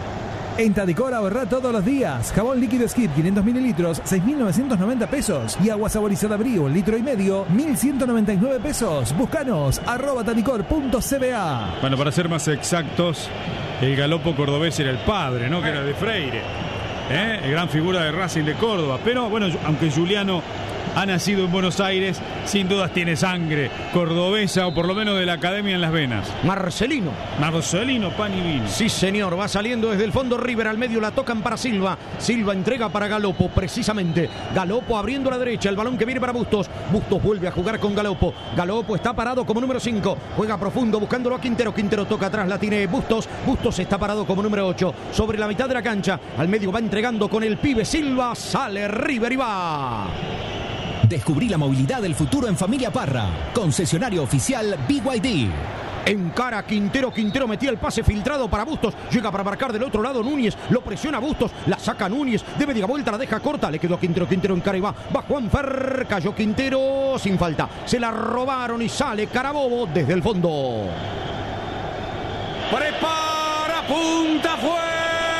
En Tadicor ahorra todos los días. Jabón líquido Skip quinientos mililitros, seis mil novecientos noventa pesos. Y agua saborizada Brío, litro y medio, mil ciento noventa y nueve pesos. Búscanos, arroba tadicor punto c b a. Bueno, para ser más exactos, el Galopo cordobés era el padre, ¿no? Que era de Freire, ¿eh? Gran figura de Racing de Córdoba. Pero bueno, aunque Giuliano ha nacido en Buenos Aires, sin dudas tiene sangre cordobesa, o por lo menos de la academia en las venas. Marcelino. Marcelino, pan y vino. Sí, señor, va saliendo desde el fondo River, al medio la tocan para Silva. Silva entrega para Galopo, precisamente. Galopo abriendo a la derecha, el balón que viene para Bustos. Bustos vuelve a jugar con Galopo. Galopo está parado como número cinco. Juega profundo, buscándolo a Quintero. Quintero toca atrás, la tiene Bustos. Bustos está parado como número ocho. Sobre la mitad de la cancha, al medio va entregando con el pibe Silva. Sale River y va. Descubrí la movilidad del futuro en Familia Parra. Concesionario oficial B Y D. Encara Quintero, Quintero metía el pase filtrado para Bustos, llega para marcar del otro lado Núñez, lo presiona Bustos, la saca Núñez, de media vuelta la deja corta, le quedó a Quintero, Quintero encara y va, va Juanfer, cayó Quintero sin falta, se la robaron y sale Carabobo desde el fondo. Prepara, punta, fue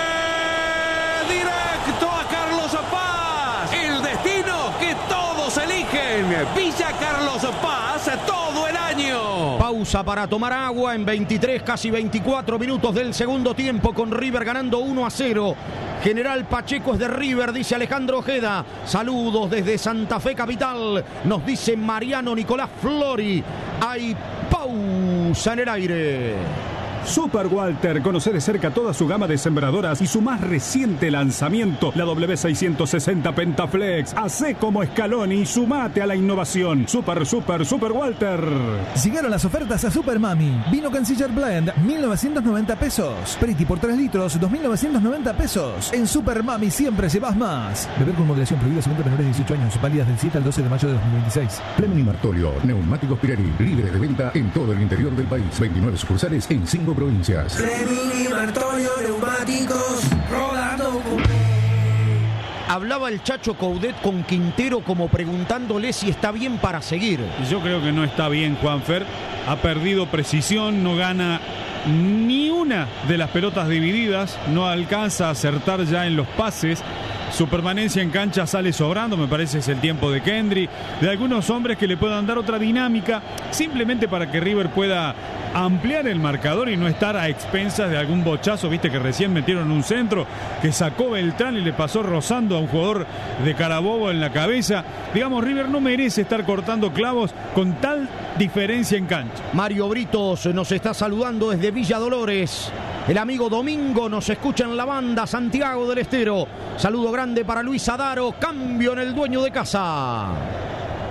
directo a Carlos Paz, el destino que todos eligen, Villa Carlos Paz, todo el año. Pausa para tomar agua en veintitrés, casi veinticuatro minutos del segundo tiempo, con River ganando uno a cero. General Pacheco es de River, dice Alejandro Ojeda. Saludos desde Santa Fe capital, nos dice Mariano Nicolás Flori. Hay pausa en el aire. Super Walter, conoce de cerca toda su gama de sembradoras y su más reciente lanzamiento, la W seiscientos sesenta Pentaflex. Hacé como Scaloni y sumate a la innovación. Super, super, Super Walter. Llegaron las ofertas a Super Mami. Vino Canciller Blend, mil novecientos noventa pesos. Pretty por tres litros, dos mil novecientos noventa pesos. En Super Mami siempre llevas más. Beber con moderación, prohibida según menores de dieciocho años. Válidas del siete al doce de mayo de dos mil veintiséis. Fleming y Martolio, neumáticos Pirelli, líderes de venta en todo el interior del país. veintinueve sucursales en cinco provincias. Fleming y Martolio, neumáticos, rodando. Hablaba el Chacho Coudet con Quintero como preguntándole si está bien para seguir. Yo creo que no está bien, Juanfer. Ha perdido precisión, no gana ni una de las pelotas divididas, no alcanza a acertar ya en los pases. Su permanencia en cancha sale sobrando, me parece es el tiempo de Kendry, de algunos hombres que le puedan dar otra dinámica, simplemente para que River pueda ampliar el marcador y no estar a expensas de algún bochazo. Viste que recién metieron un centro que sacó Beltrán y le pasó rozando a un jugador de Carabobo en la cabeza. Digamos, River no merece estar cortando clavos con tal diferencia en cancha. Mario Britos nos está saludando desde Villa Dolores. El amigo Domingo nos escucha en la banda Santiago del Estero. Saludo grande para Luis Adaro. Cambio en el dueño de casa.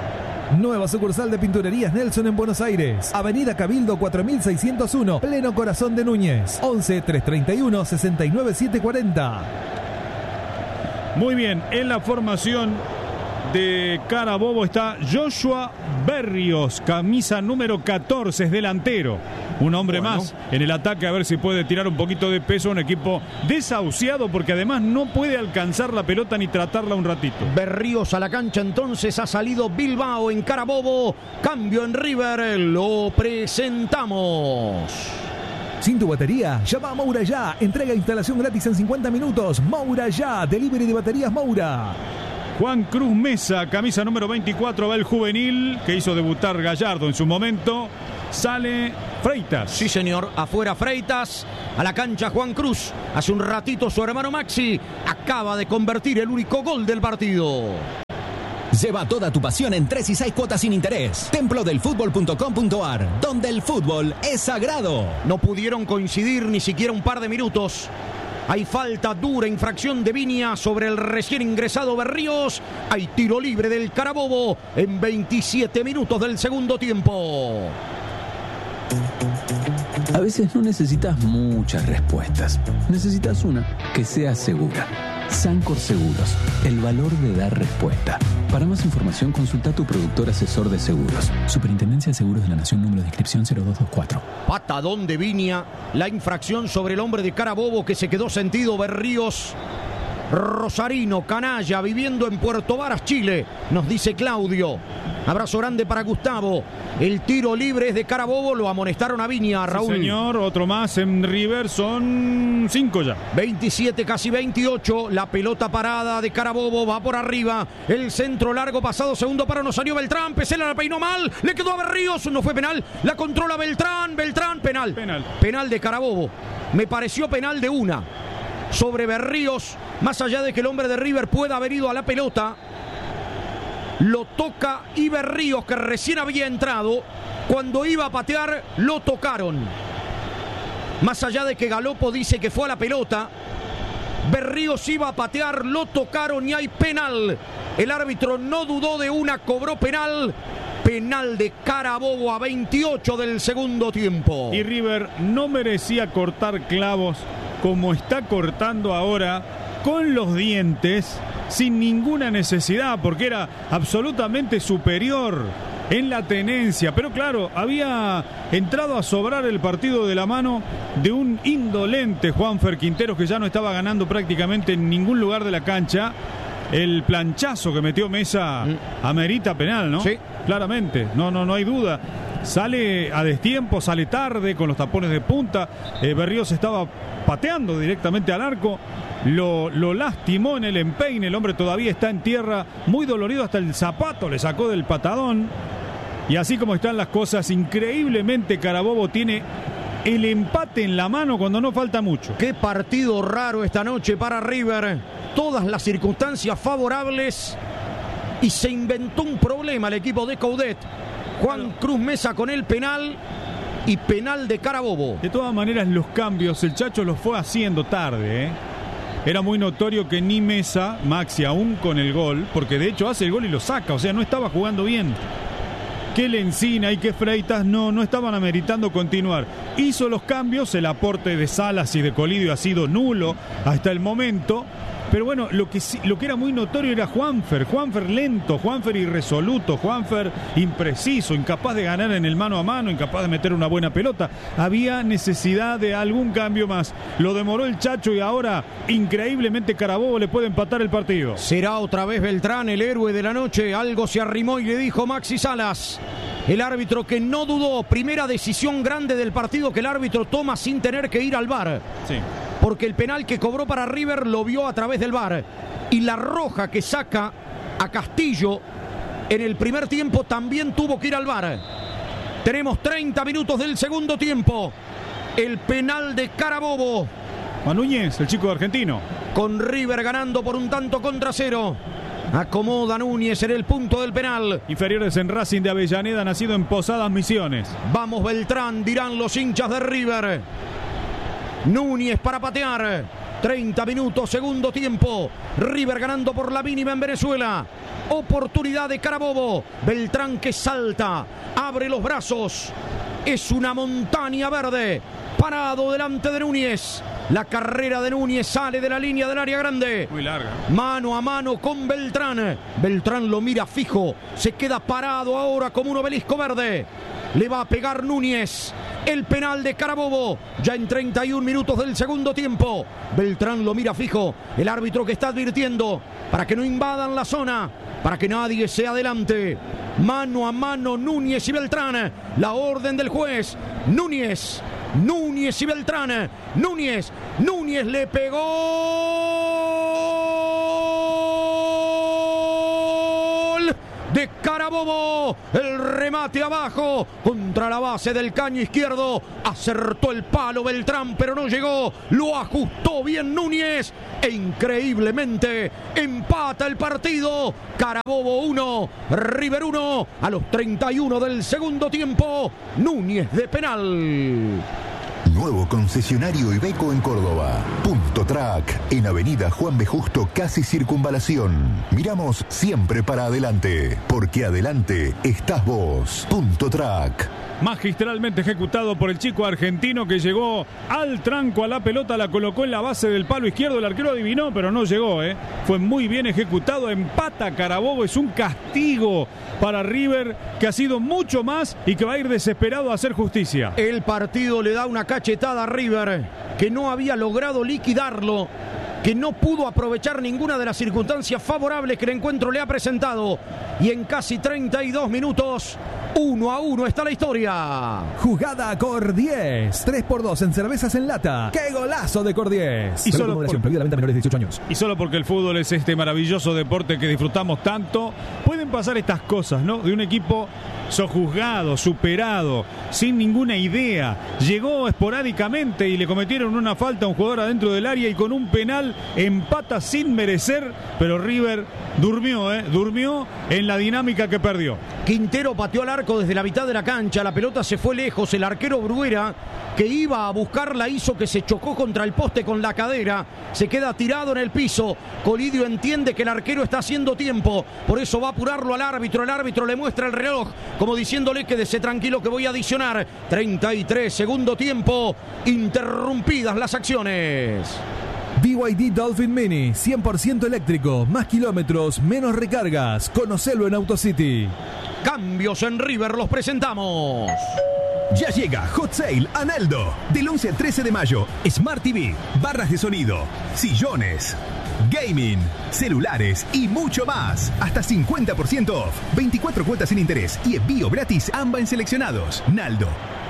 Nueva sucursal de Pinturerías Nelson en Buenos Aires. Avenida Cabildo cuatro mil seiscientos uno, pleno corazón de Núñez. once, trescientos treinta y uno, sesenta y nueve, setecientos cuarenta. Muy bien, en la formación de Carabobo está Joshua Berrios, camisa número catorce, es delantero. Un hombre bueno. más en el ataque, a ver si puede tirar un poquito de peso. Un equipo desahuciado porque además no puede alcanzar la pelota ni tratarla un ratito. Berríos a la cancha, entonces ha salido Bilbao en Carabobo. Cambio en River, lo presentamos. Sin tu batería, llama a Moura Ya. Entrega e instalación gratis en cincuenta minutos. Moura Ya, delivery de baterías Moura. Juan Cruz Mesa, camisa número veinticuatro, va el juvenil que hizo debutar Gallardo en su momento. Sale Freitas. Sí, señor. Afuera Freitas. A la cancha Juan Cruz. Hace un ratito su hermano Maxi acaba de convertir el único gol del partido. Lleva toda tu pasión en tres y seis cuotas sin interés. templo del fútbol punto com punto a r, donde el fútbol es sagrado. No pudieron coincidir ni siquiera un par de minutos. Hay falta, dura infracción de Viña sobre el recién ingresado Berríos. Hay tiro libre del Carabobo en veintisiete minutos del segundo tiempo. A veces no necesitas muchas respuestas. Necesitas una que sea segura. Sancor Seguros, el valor de dar respuesta. Para más información, consulta a tu productor asesor de seguros. Superintendencia de Seguros de la Nación, número de inscripción cero dos dos cuatro. Patadón de Viña, la infracción sobre el hombre de Carabobo que se quedó sentido. Berríos, rosarino, canalla, viviendo en Puerto Varas, Chile, nos dice Claudio. Abrazo grande para Gustavo. El tiro libre es de Carabobo, lo amonestaron a Viña, Raúl. Sí, señor, otro más en River, son cinco ya. veintisiete, casi veintiocho, la pelota parada de Carabobo, va por arriba, el centro largo pasado, segundo paro, no salió Beltrán, Pesela la peinó mal, le quedó a Berríos, no fue penal, la controla Beltrán, Beltrán, penal. Penal. Penal de Carabobo, me pareció penal de una, sobre Berríos, más allá de que el hombre de River pueda haber ido a la pelota. Lo toca y Berríos, que recién había entrado, cuando iba a patear, lo tocaron. Más allá de que Galopo dice que fue a la pelota, Berríos iba a patear, lo tocaron y hay penal. El árbitro no dudó de una, cobró penal. Penal de Carabobo a veintiocho del segundo tiempo. Y River no merecía cortar clavos como está cortando ahora, con los dientes, sin ninguna necesidad, porque era absolutamente superior en la tenencia. Pero claro, había entrado a sobrar el partido de la mano de un indolente Juanfer Quinteros, que ya no estaba ganando prácticamente en ningún lugar de la cancha. El planchazo que metió Mesa amerita penal, ¿no? Sí. Claramente, no, no, no hay duda. Sale a destiempo, sale tarde, con los tapones de punta. Eh, Berríos estaba pateando directamente al arco. Lo, lo lastimó en el empeine. El hombre todavía está en tierra, muy dolorido, hasta el zapato le sacó del patadón. Y así como están las cosas, increíblemente Carabobo tiene el empate en la mano cuando no falta mucho. Qué partido raro esta noche para River. Todas las circunstancias favorables y se inventó un problema el equipo de Coudet. Juan Cruz Mesa con el penal y penal de Carabobo. De todas maneras, los cambios el Chacho los fue haciendo tarde, ¿eh? Era muy notorio que ni Mesa, Maxi aún con el gol, porque de hecho hace el gol y lo saca, o sea, no estaba jugando bien. Que Lencina y que Freitas no, no estaban ameritando continuar. Hizo los cambios, el aporte de Salas y de Colidio ha sido nulo hasta el momento. Pero bueno, lo que, lo que era muy notorio era Juanfer. Juanfer lento, Juanfer irresoluto, Juanfer impreciso, incapaz de ganar en el mano a mano, incapaz de meter una buena pelota. Había necesidad de algún cambio más. Lo demoró el Chacho y ahora, increíblemente, Carabobo le puede empatar el partido. Será otra vez Beltrán el héroe de la noche. Algo se arrimó y le dijo Maxi Salas. El árbitro que no dudó. Primera decisión grande del partido que el árbitro toma sin tener que ir al V A R. Sí. Porque el penal que cobró para River lo vio a través del V A R. Y la roja que saca a Castillo en el primer tiempo también tuvo que ir al V A R. Tenemos treinta minutos del segundo tiempo. El penal de Carabobo. Juan Núñez, el chico argentino. Con River ganando por un tanto contra cero. Acomoda Núñez en el punto del penal. Inferiores en Racing de Avellaneda, nacido en Posadas Misiones. Vamos Beltrán, dirán los hinchas de River. Núñez para patear. treinta minutos, segundo tiempo. River ganando por la mínima en Venezuela. Oportunidad de Carabobo. Beltrán que salta, abre los brazos. Es una montaña verde. Parado delante de Núñez. La carrera de Núñez sale de la línea del área grande. Muy larga. Mano a mano con Beltrán. Beltrán lo mira fijo. Se queda parado ahora como un obelisco verde. Le va a pegar Núñez. El penal de Carabobo. Ya en treinta y un minutos del segundo tiempo. Beltrán lo mira fijo. El árbitro que está advirtiendo para que no invadan la zona. Para que nadie se adelante. Mano a mano Núñez y Beltrán. La orden del juez. Núñez. Núñez y Beltrán. Núñez. Núñez le pegó. De Carabobo. El remate abajo. Contra la base del caño izquierdo. Acertó el palo Beltrán, pero no llegó. Lo ajustó bien Núñez. E increíblemente empata el partido. Carabobo uno, River uno. A los treinta y uno del segundo tiempo. Núñez de penal. Nuevo concesionario Iveco en Córdoba. Punto Track, en Avenida Juan B. Justo, casi Circunvalación. Miramos siempre para adelante, porque adelante estás vos. Punto Track. Magistralmente ejecutado por el chico argentino que llegó al tranco a la pelota, la colocó en la base del palo izquierdo, el arquero adivinó, pero no llegó, ¿eh? Fue muy bien ejecutado, empata Carabobo, es un castigo para River, que ha sido mucho más y que va a ir desesperado a hacer justicia. El partido le da una cachetada a River, que no había logrado liquidarlo, que no pudo aprovechar ninguna de las circunstancias favorables que el encuentro le ha presentado. Y en casi treinta y dos minutos, uno a uno está la historia. Jugada Cordies. tres por dos en cervezas en lata. ¡Qué golazo de Cordies! Y solo, por, prohibida la venta a menores de dieciocho años. Y solo porque el fútbol es este maravilloso deporte que disfrutamos tanto, pueden pasar estas cosas, ¿no? De un equipo sojuzgado, superado, sin ninguna idea. Llegó esporádicamente y le cometieron una falta a un jugador adentro del área y con un penal empata sin merecer, pero River durmió, ¿eh? Durmió en la dinámica que perdió. Quintero pateó al arco desde la mitad de la cancha, la pelota se fue lejos, el arquero Bruguera, que iba a buscarla, hizo que se chocó contra el poste con la cadera, se queda tirado en el piso. Colidio entiende que el arquero está haciendo tiempo, por eso va a apurarlo al árbitro, el árbitro le muestra el reloj, como diciéndole quédese tranquilo que voy a adicionar. treinta y tres, segundo tiempo, interrumpidas las acciones. B Y D Dolphin Mini, cien por ciento eléctrico, más kilómetros, menos recargas. Conocelo en AutoCity. Cambios en River, los presentamos. Ya llega Hot Sale Analdo. Del once al trece de mayo, Smart T V, barras de sonido, sillones, gaming, celulares y mucho más. Hasta cincuenta por ciento off. veinticuatro cuotas sin interés y envío gratis ambas en seleccionados. Naldo.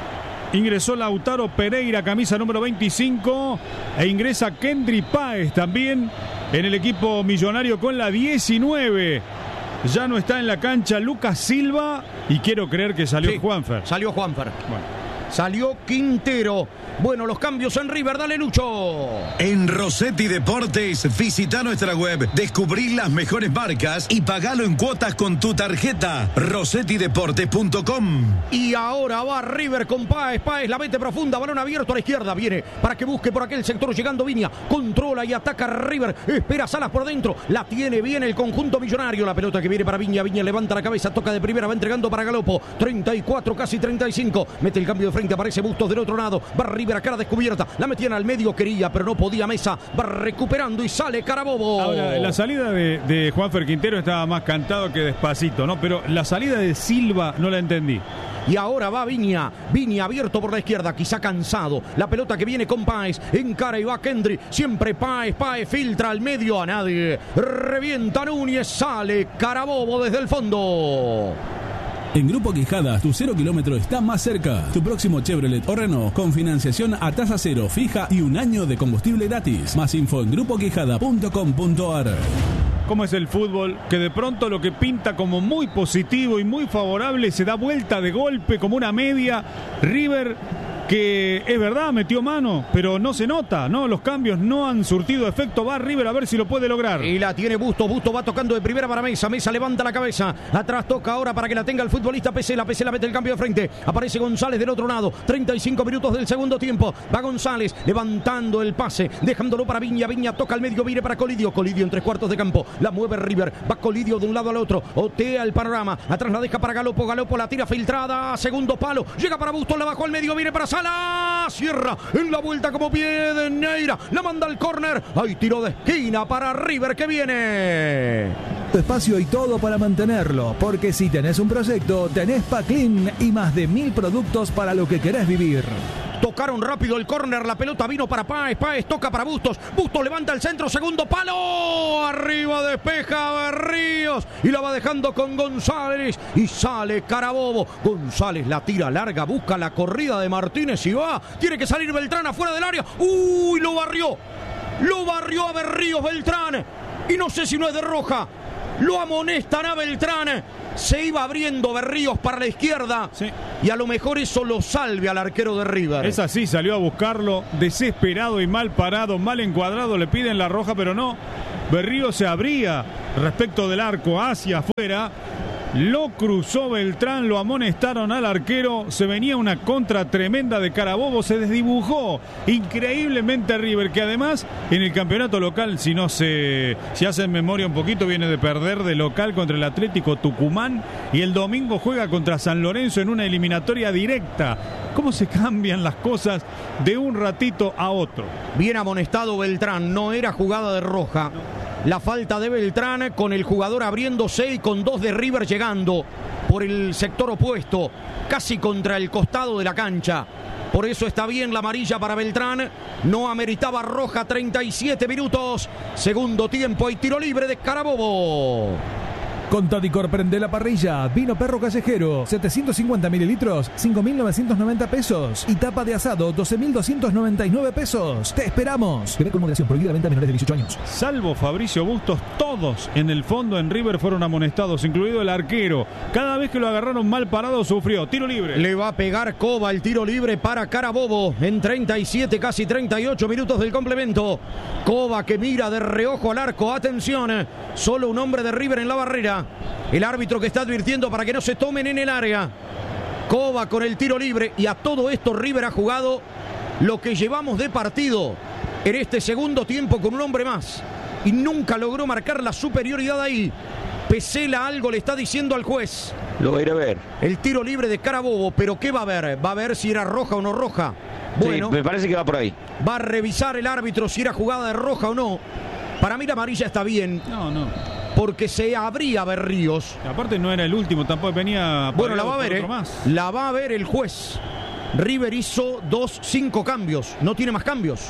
Ingresó Lautaro Pereira, camisa número veinticinco, e ingresa Kendry Páez también en el equipo millonario con la diecinueve. Ya no está en la cancha Lucas Silva y quiero creer que salió sí, Juanfer. Salió Juanfer. Bueno. Salió Quintero. Bueno, los cambios en River, dale Lucho. En Rossetti Deportes, visita nuestra web, descubrí las mejores marcas y pagalo en cuotas con tu tarjeta. Rossetti Deportes punto com. Y ahora va River con Páez. Páez la mete profunda, balón abierto a la izquierda. Viene para que busque por aquel sector llegando Viña. Controla y ataca River. Espera Salas por dentro. La tiene bien el conjunto millonario. La pelota que viene para Viña. Viña levanta la cabeza, toca de primera, va entregando para Galopo. treinta y cuatro, casi treinta y cinco. Mete el cambio de frente, aparece Bustos del otro lado. Va River a cara descubierta. La metían al medio, quería, pero no podía Mesa. Va recuperando y sale Carabobo. Ahora, la salida de, de Juanfer Quintero estaba más cantado que despacito, ¿no? Pero la salida de Silva no la entendí. Y ahora va Viña. Viña abierto por la izquierda, quizá cansado. La pelota que viene con Páez. Encara y va Kendry. Siempre Páez. Páez filtra al medio a nadie. Revienta Núñez. Sale Carabobo desde el fondo. En Grupo Quijada, tu cero kilómetro está más cerca. Tu próximo Chevrolet o Renault con financiación a tasa cero fija y un año de combustible gratis. Más info en grupo quijada punto com punto a r. ¿Cómo es el fútbol? Que de pronto lo que pinta como muy positivo y muy favorable se da vuelta de golpe como una media. River que es verdad, metió mano, pero no se nota, ¿no? Los cambios no han surtido efecto. Va River a ver si lo puede lograr. Y la tiene Busto, Busto va tocando de primera para Mesa, Mesa levanta la cabeza, atrás toca ahora para que la tenga el futbolista Pesela, Pesela mete el cambio de frente, aparece González del otro lado, treinta y cinco minutos del segundo tiempo, va González levantando el pase, dejándolo para Viña, Viña toca al medio, viene para Colidio, Colidio en tres cuartos de campo, la mueve River, va Colidio de un lado al otro, otea el panorama, atrás la deja para Galopo, Galopo la tira filtrada, segundo palo, llega para Busto, la bajó al medio, viene para Sala, cierra en la vuelta como pie de Neira, la manda al córner, hay tiro de esquina para River que viene. Espacio y todo para mantenerlo, porque si tenés un proyecto, tenés Paclin y más de mil productos para lo que querés vivir. Tocaron rápido el córner, la pelota vino para Páez, Páez toca para Bustos, Bustos levanta el centro, segundo palo, arriba despeja Berríos y la va dejando con González y sale Carabobo, González la tira larga, busca la corrida de Martínez y va, tiene que salir Beltrán afuera del área, uy, lo barrió, lo barrió a Berríos Beltrán y no sé si no es de roja. Lo amonestan a Beltrán. Se iba abriendo Berríos para la izquierda. Sí. Y a lo mejor eso lo salve al arquero de River. Es así, salió a buscarlo. Desesperado y mal parado, mal encuadrado. Le piden la roja, pero no. Berríos se abría respecto del arco hacia afuera. Lo cruzó Beltrán, lo amonestaron al arquero, se venía una contra tremenda de Carabobo, se desdibujó increíblemente River, que además en el campeonato local, si no se si hacen memoria un poquito, viene de perder de local contra el Atlético Tucumán y el domingo juega contra San Lorenzo en una eliminatoria directa. ¿Cómo se cambian las cosas de un ratito a otro? Bien amonestado Beltrán, no era jugada de roja. No. La falta de Beltrán con el jugador abriéndose y con dos de River llegando por el sector opuesto, casi contra el costado de la cancha. Por eso está bien la amarilla para Beltrán. No ameritaba roja, treinta y siete minutos. Segundo tiempo y tiro libre de Carabobo. Con Todicor prende la parrilla, vino perro callejero, setecientos cincuenta mililitros, cinco mil novecientos noventa pesos. Y tapa de asado, doce mil doscientos noventa y nueve pesos. ¡Te esperamos! Ve con moderación, prohibida venta a menores de dieciocho años. Salvo Fabricio Bustos, todos en el fondo en River fueron amonestados, incluido el arquero. Cada vez que lo agarraron mal parado sufrió. Tiro libre. Le va a pegar Cova el tiro libre para Carabobo en treinta y siete, casi treinta y ocho minutos del complemento. Cova que mira de reojo al arco. Atención, solo un hombre de River en la barrera. El árbitro que está advirtiendo para que no se tomen en el área. Cova con el tiro libre. Y a todo esto River ha jugado lo que llevamos de partido en este segundo tiempo con un hombre más. Y nunca logró marcar la superioridad ahí. Pesela algo le está diciendo al juez. Lo va a ir a ver. El tiro libre de Carabobo. ¿Pero qué va a ver? Va a ver si era roja o no roja. Bueno, sí, me parece que va por ahí. Va a revisar el árbitro si era jugada de roja o no. Para mí la amarilla está bien. No, no. Porque se abría Berríos. Aparte no era el último, tampoco venía. Bueno, la va a ver, ¿eh? La va a ver el juez. River hizo dos, cinco cambios. No tiene más cambios.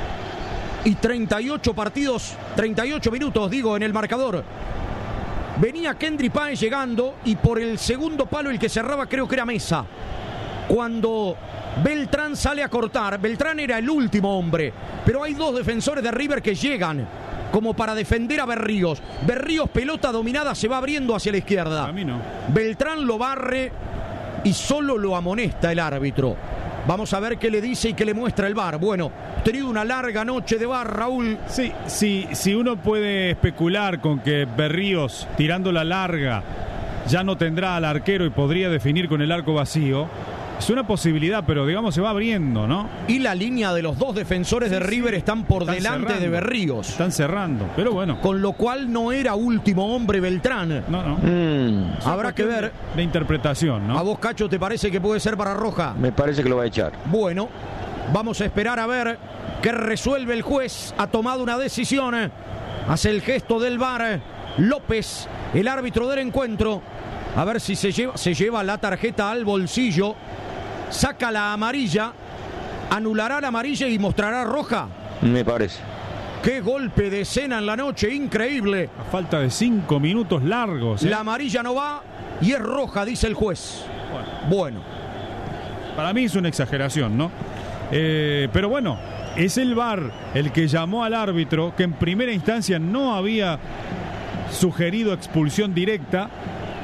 Y treinta y ocho partidos, treinta y ocho minutos, digo, en el marcador. Venía Kendry Páez llegando y por el segundo palo el que cerraba creo que era Mesa. Cuando Beltrán sale a cortar, Beltrán era el último hombre. Pero hay dos defensores de River que llegan como para defender a Berríos. Berríos, pelota dominada, se va abriendo hacia la izquierda. A mí no. Beltrán lo barre y solo lo amonesta el árbitro. Vamos a ver qué le dice y qué le muestra el V A R. Bueno, tenido una larga noche de V A R, Raúl. Sí, sí, si uno puede especular con que Berríos, tirando la larga, ya no tendrá al arquero y podría definir con el arco vacío. Es una posibilidad, pero digamos se va abriendo, ¿no? Y la línea de los dos defensores sí, de River sí. están por están delante cerrando. de Berríos. Están cerrando, pero bueno. Con lo cual no era último hombre Beltrán. No, no. Mm. Habrá que ver. De interpretación, ¿no? ¿A vos, Cacho, te parece que puede ser para roja? Me parece que lo va a echar. Bueno, vamos a esperar a ver qué resuelve el juez. Ha tomado una decisión. Hace el gesto del V A R. López, el árbitro del encuentro. A ver si se lleva, se lleva la tarjeta al bolsillo. Saca la amarilla, anulará la amarilla y mostrará roja. Me parece. Qué golpe de escena en la noche, increíble. A falta de cinco minutos largos. ¿eh? La amarilla no va y es roja, dice el juez. Bueno. bueno. Para mí es una exageración, ¿no? Eh, pero bueno, es el V A R el que llamó al árbitro, que en primera instancia no había sugerido expulsión directa.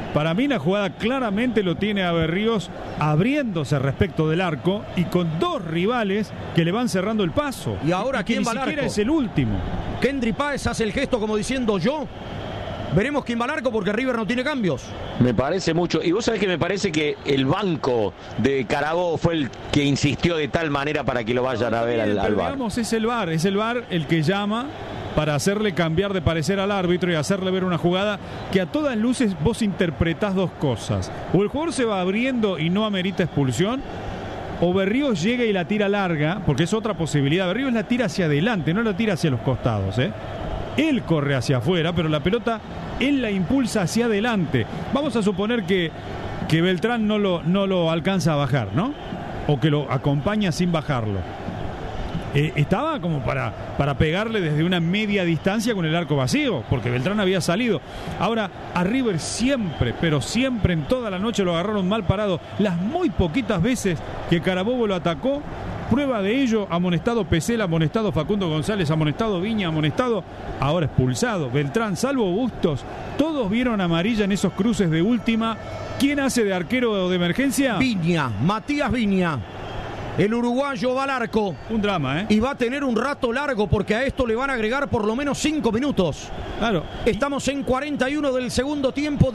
Para mí la jugada claramente lo tiene a Berríos abriéndose respecto del arco y con dos rivales que le van cerrando el paso. Y ahora, y que ¿quién ni va al siquiera arco? es el último. Kendry Páez hace el gesto como diciendo yo. Veremos quién va al arco porque River no tiene cambios. Me parece mucho. Y vos sabés que me parece que el banco de Carabobo fue el que insistió de tal manera para que lo vayan a ver al, al V A R. Digamos, es el V A R, es el V A R el que llama para hacerle cambiar de parecer al árbitro y hacerle ver una jugada que a todas luces vos interpretás dos cosas. O el jugador se va abriendo y no amerita expulsión, o Berríos llega y la tira larga, porque es otra posibilidad. Berríos la tira hacia adelante, no la tira hacia los costados, ¿eh? Él corre hacia afuera, pero la pelota él la impulsa hacia adelante. Vamos a suponer que, que Beltrán no lo, no lo alcanza a bajar, ¿no? O que lo acompaña sin bajarlo. Eh, estaba como para, para pegarle desde una media distancia con el arco vacío, porque Beltrán había salido. Ahora, a River siempre, pero siempre en toda la noche lo agarraron mal parado. Las muy poquitas veces que Carabobo lo atacó, prueba de ello, amonestado Pesela, amonestado Facundo González, amonestado Viña, amonestado, ahora expulsado Beltrán, salvo Bustos, todos vieron amarilla en esos cruces de última. ¿Quién hace de arquero de emergencia? Viña, Matías Viña. El uruguayo va al arco. Un drama, ¿eh? Y va a tener un rato largo porque a esto le van a agregar por lo menos cinco minutos. Claro. Estamos en cuarenta y uno del segundo tiempo.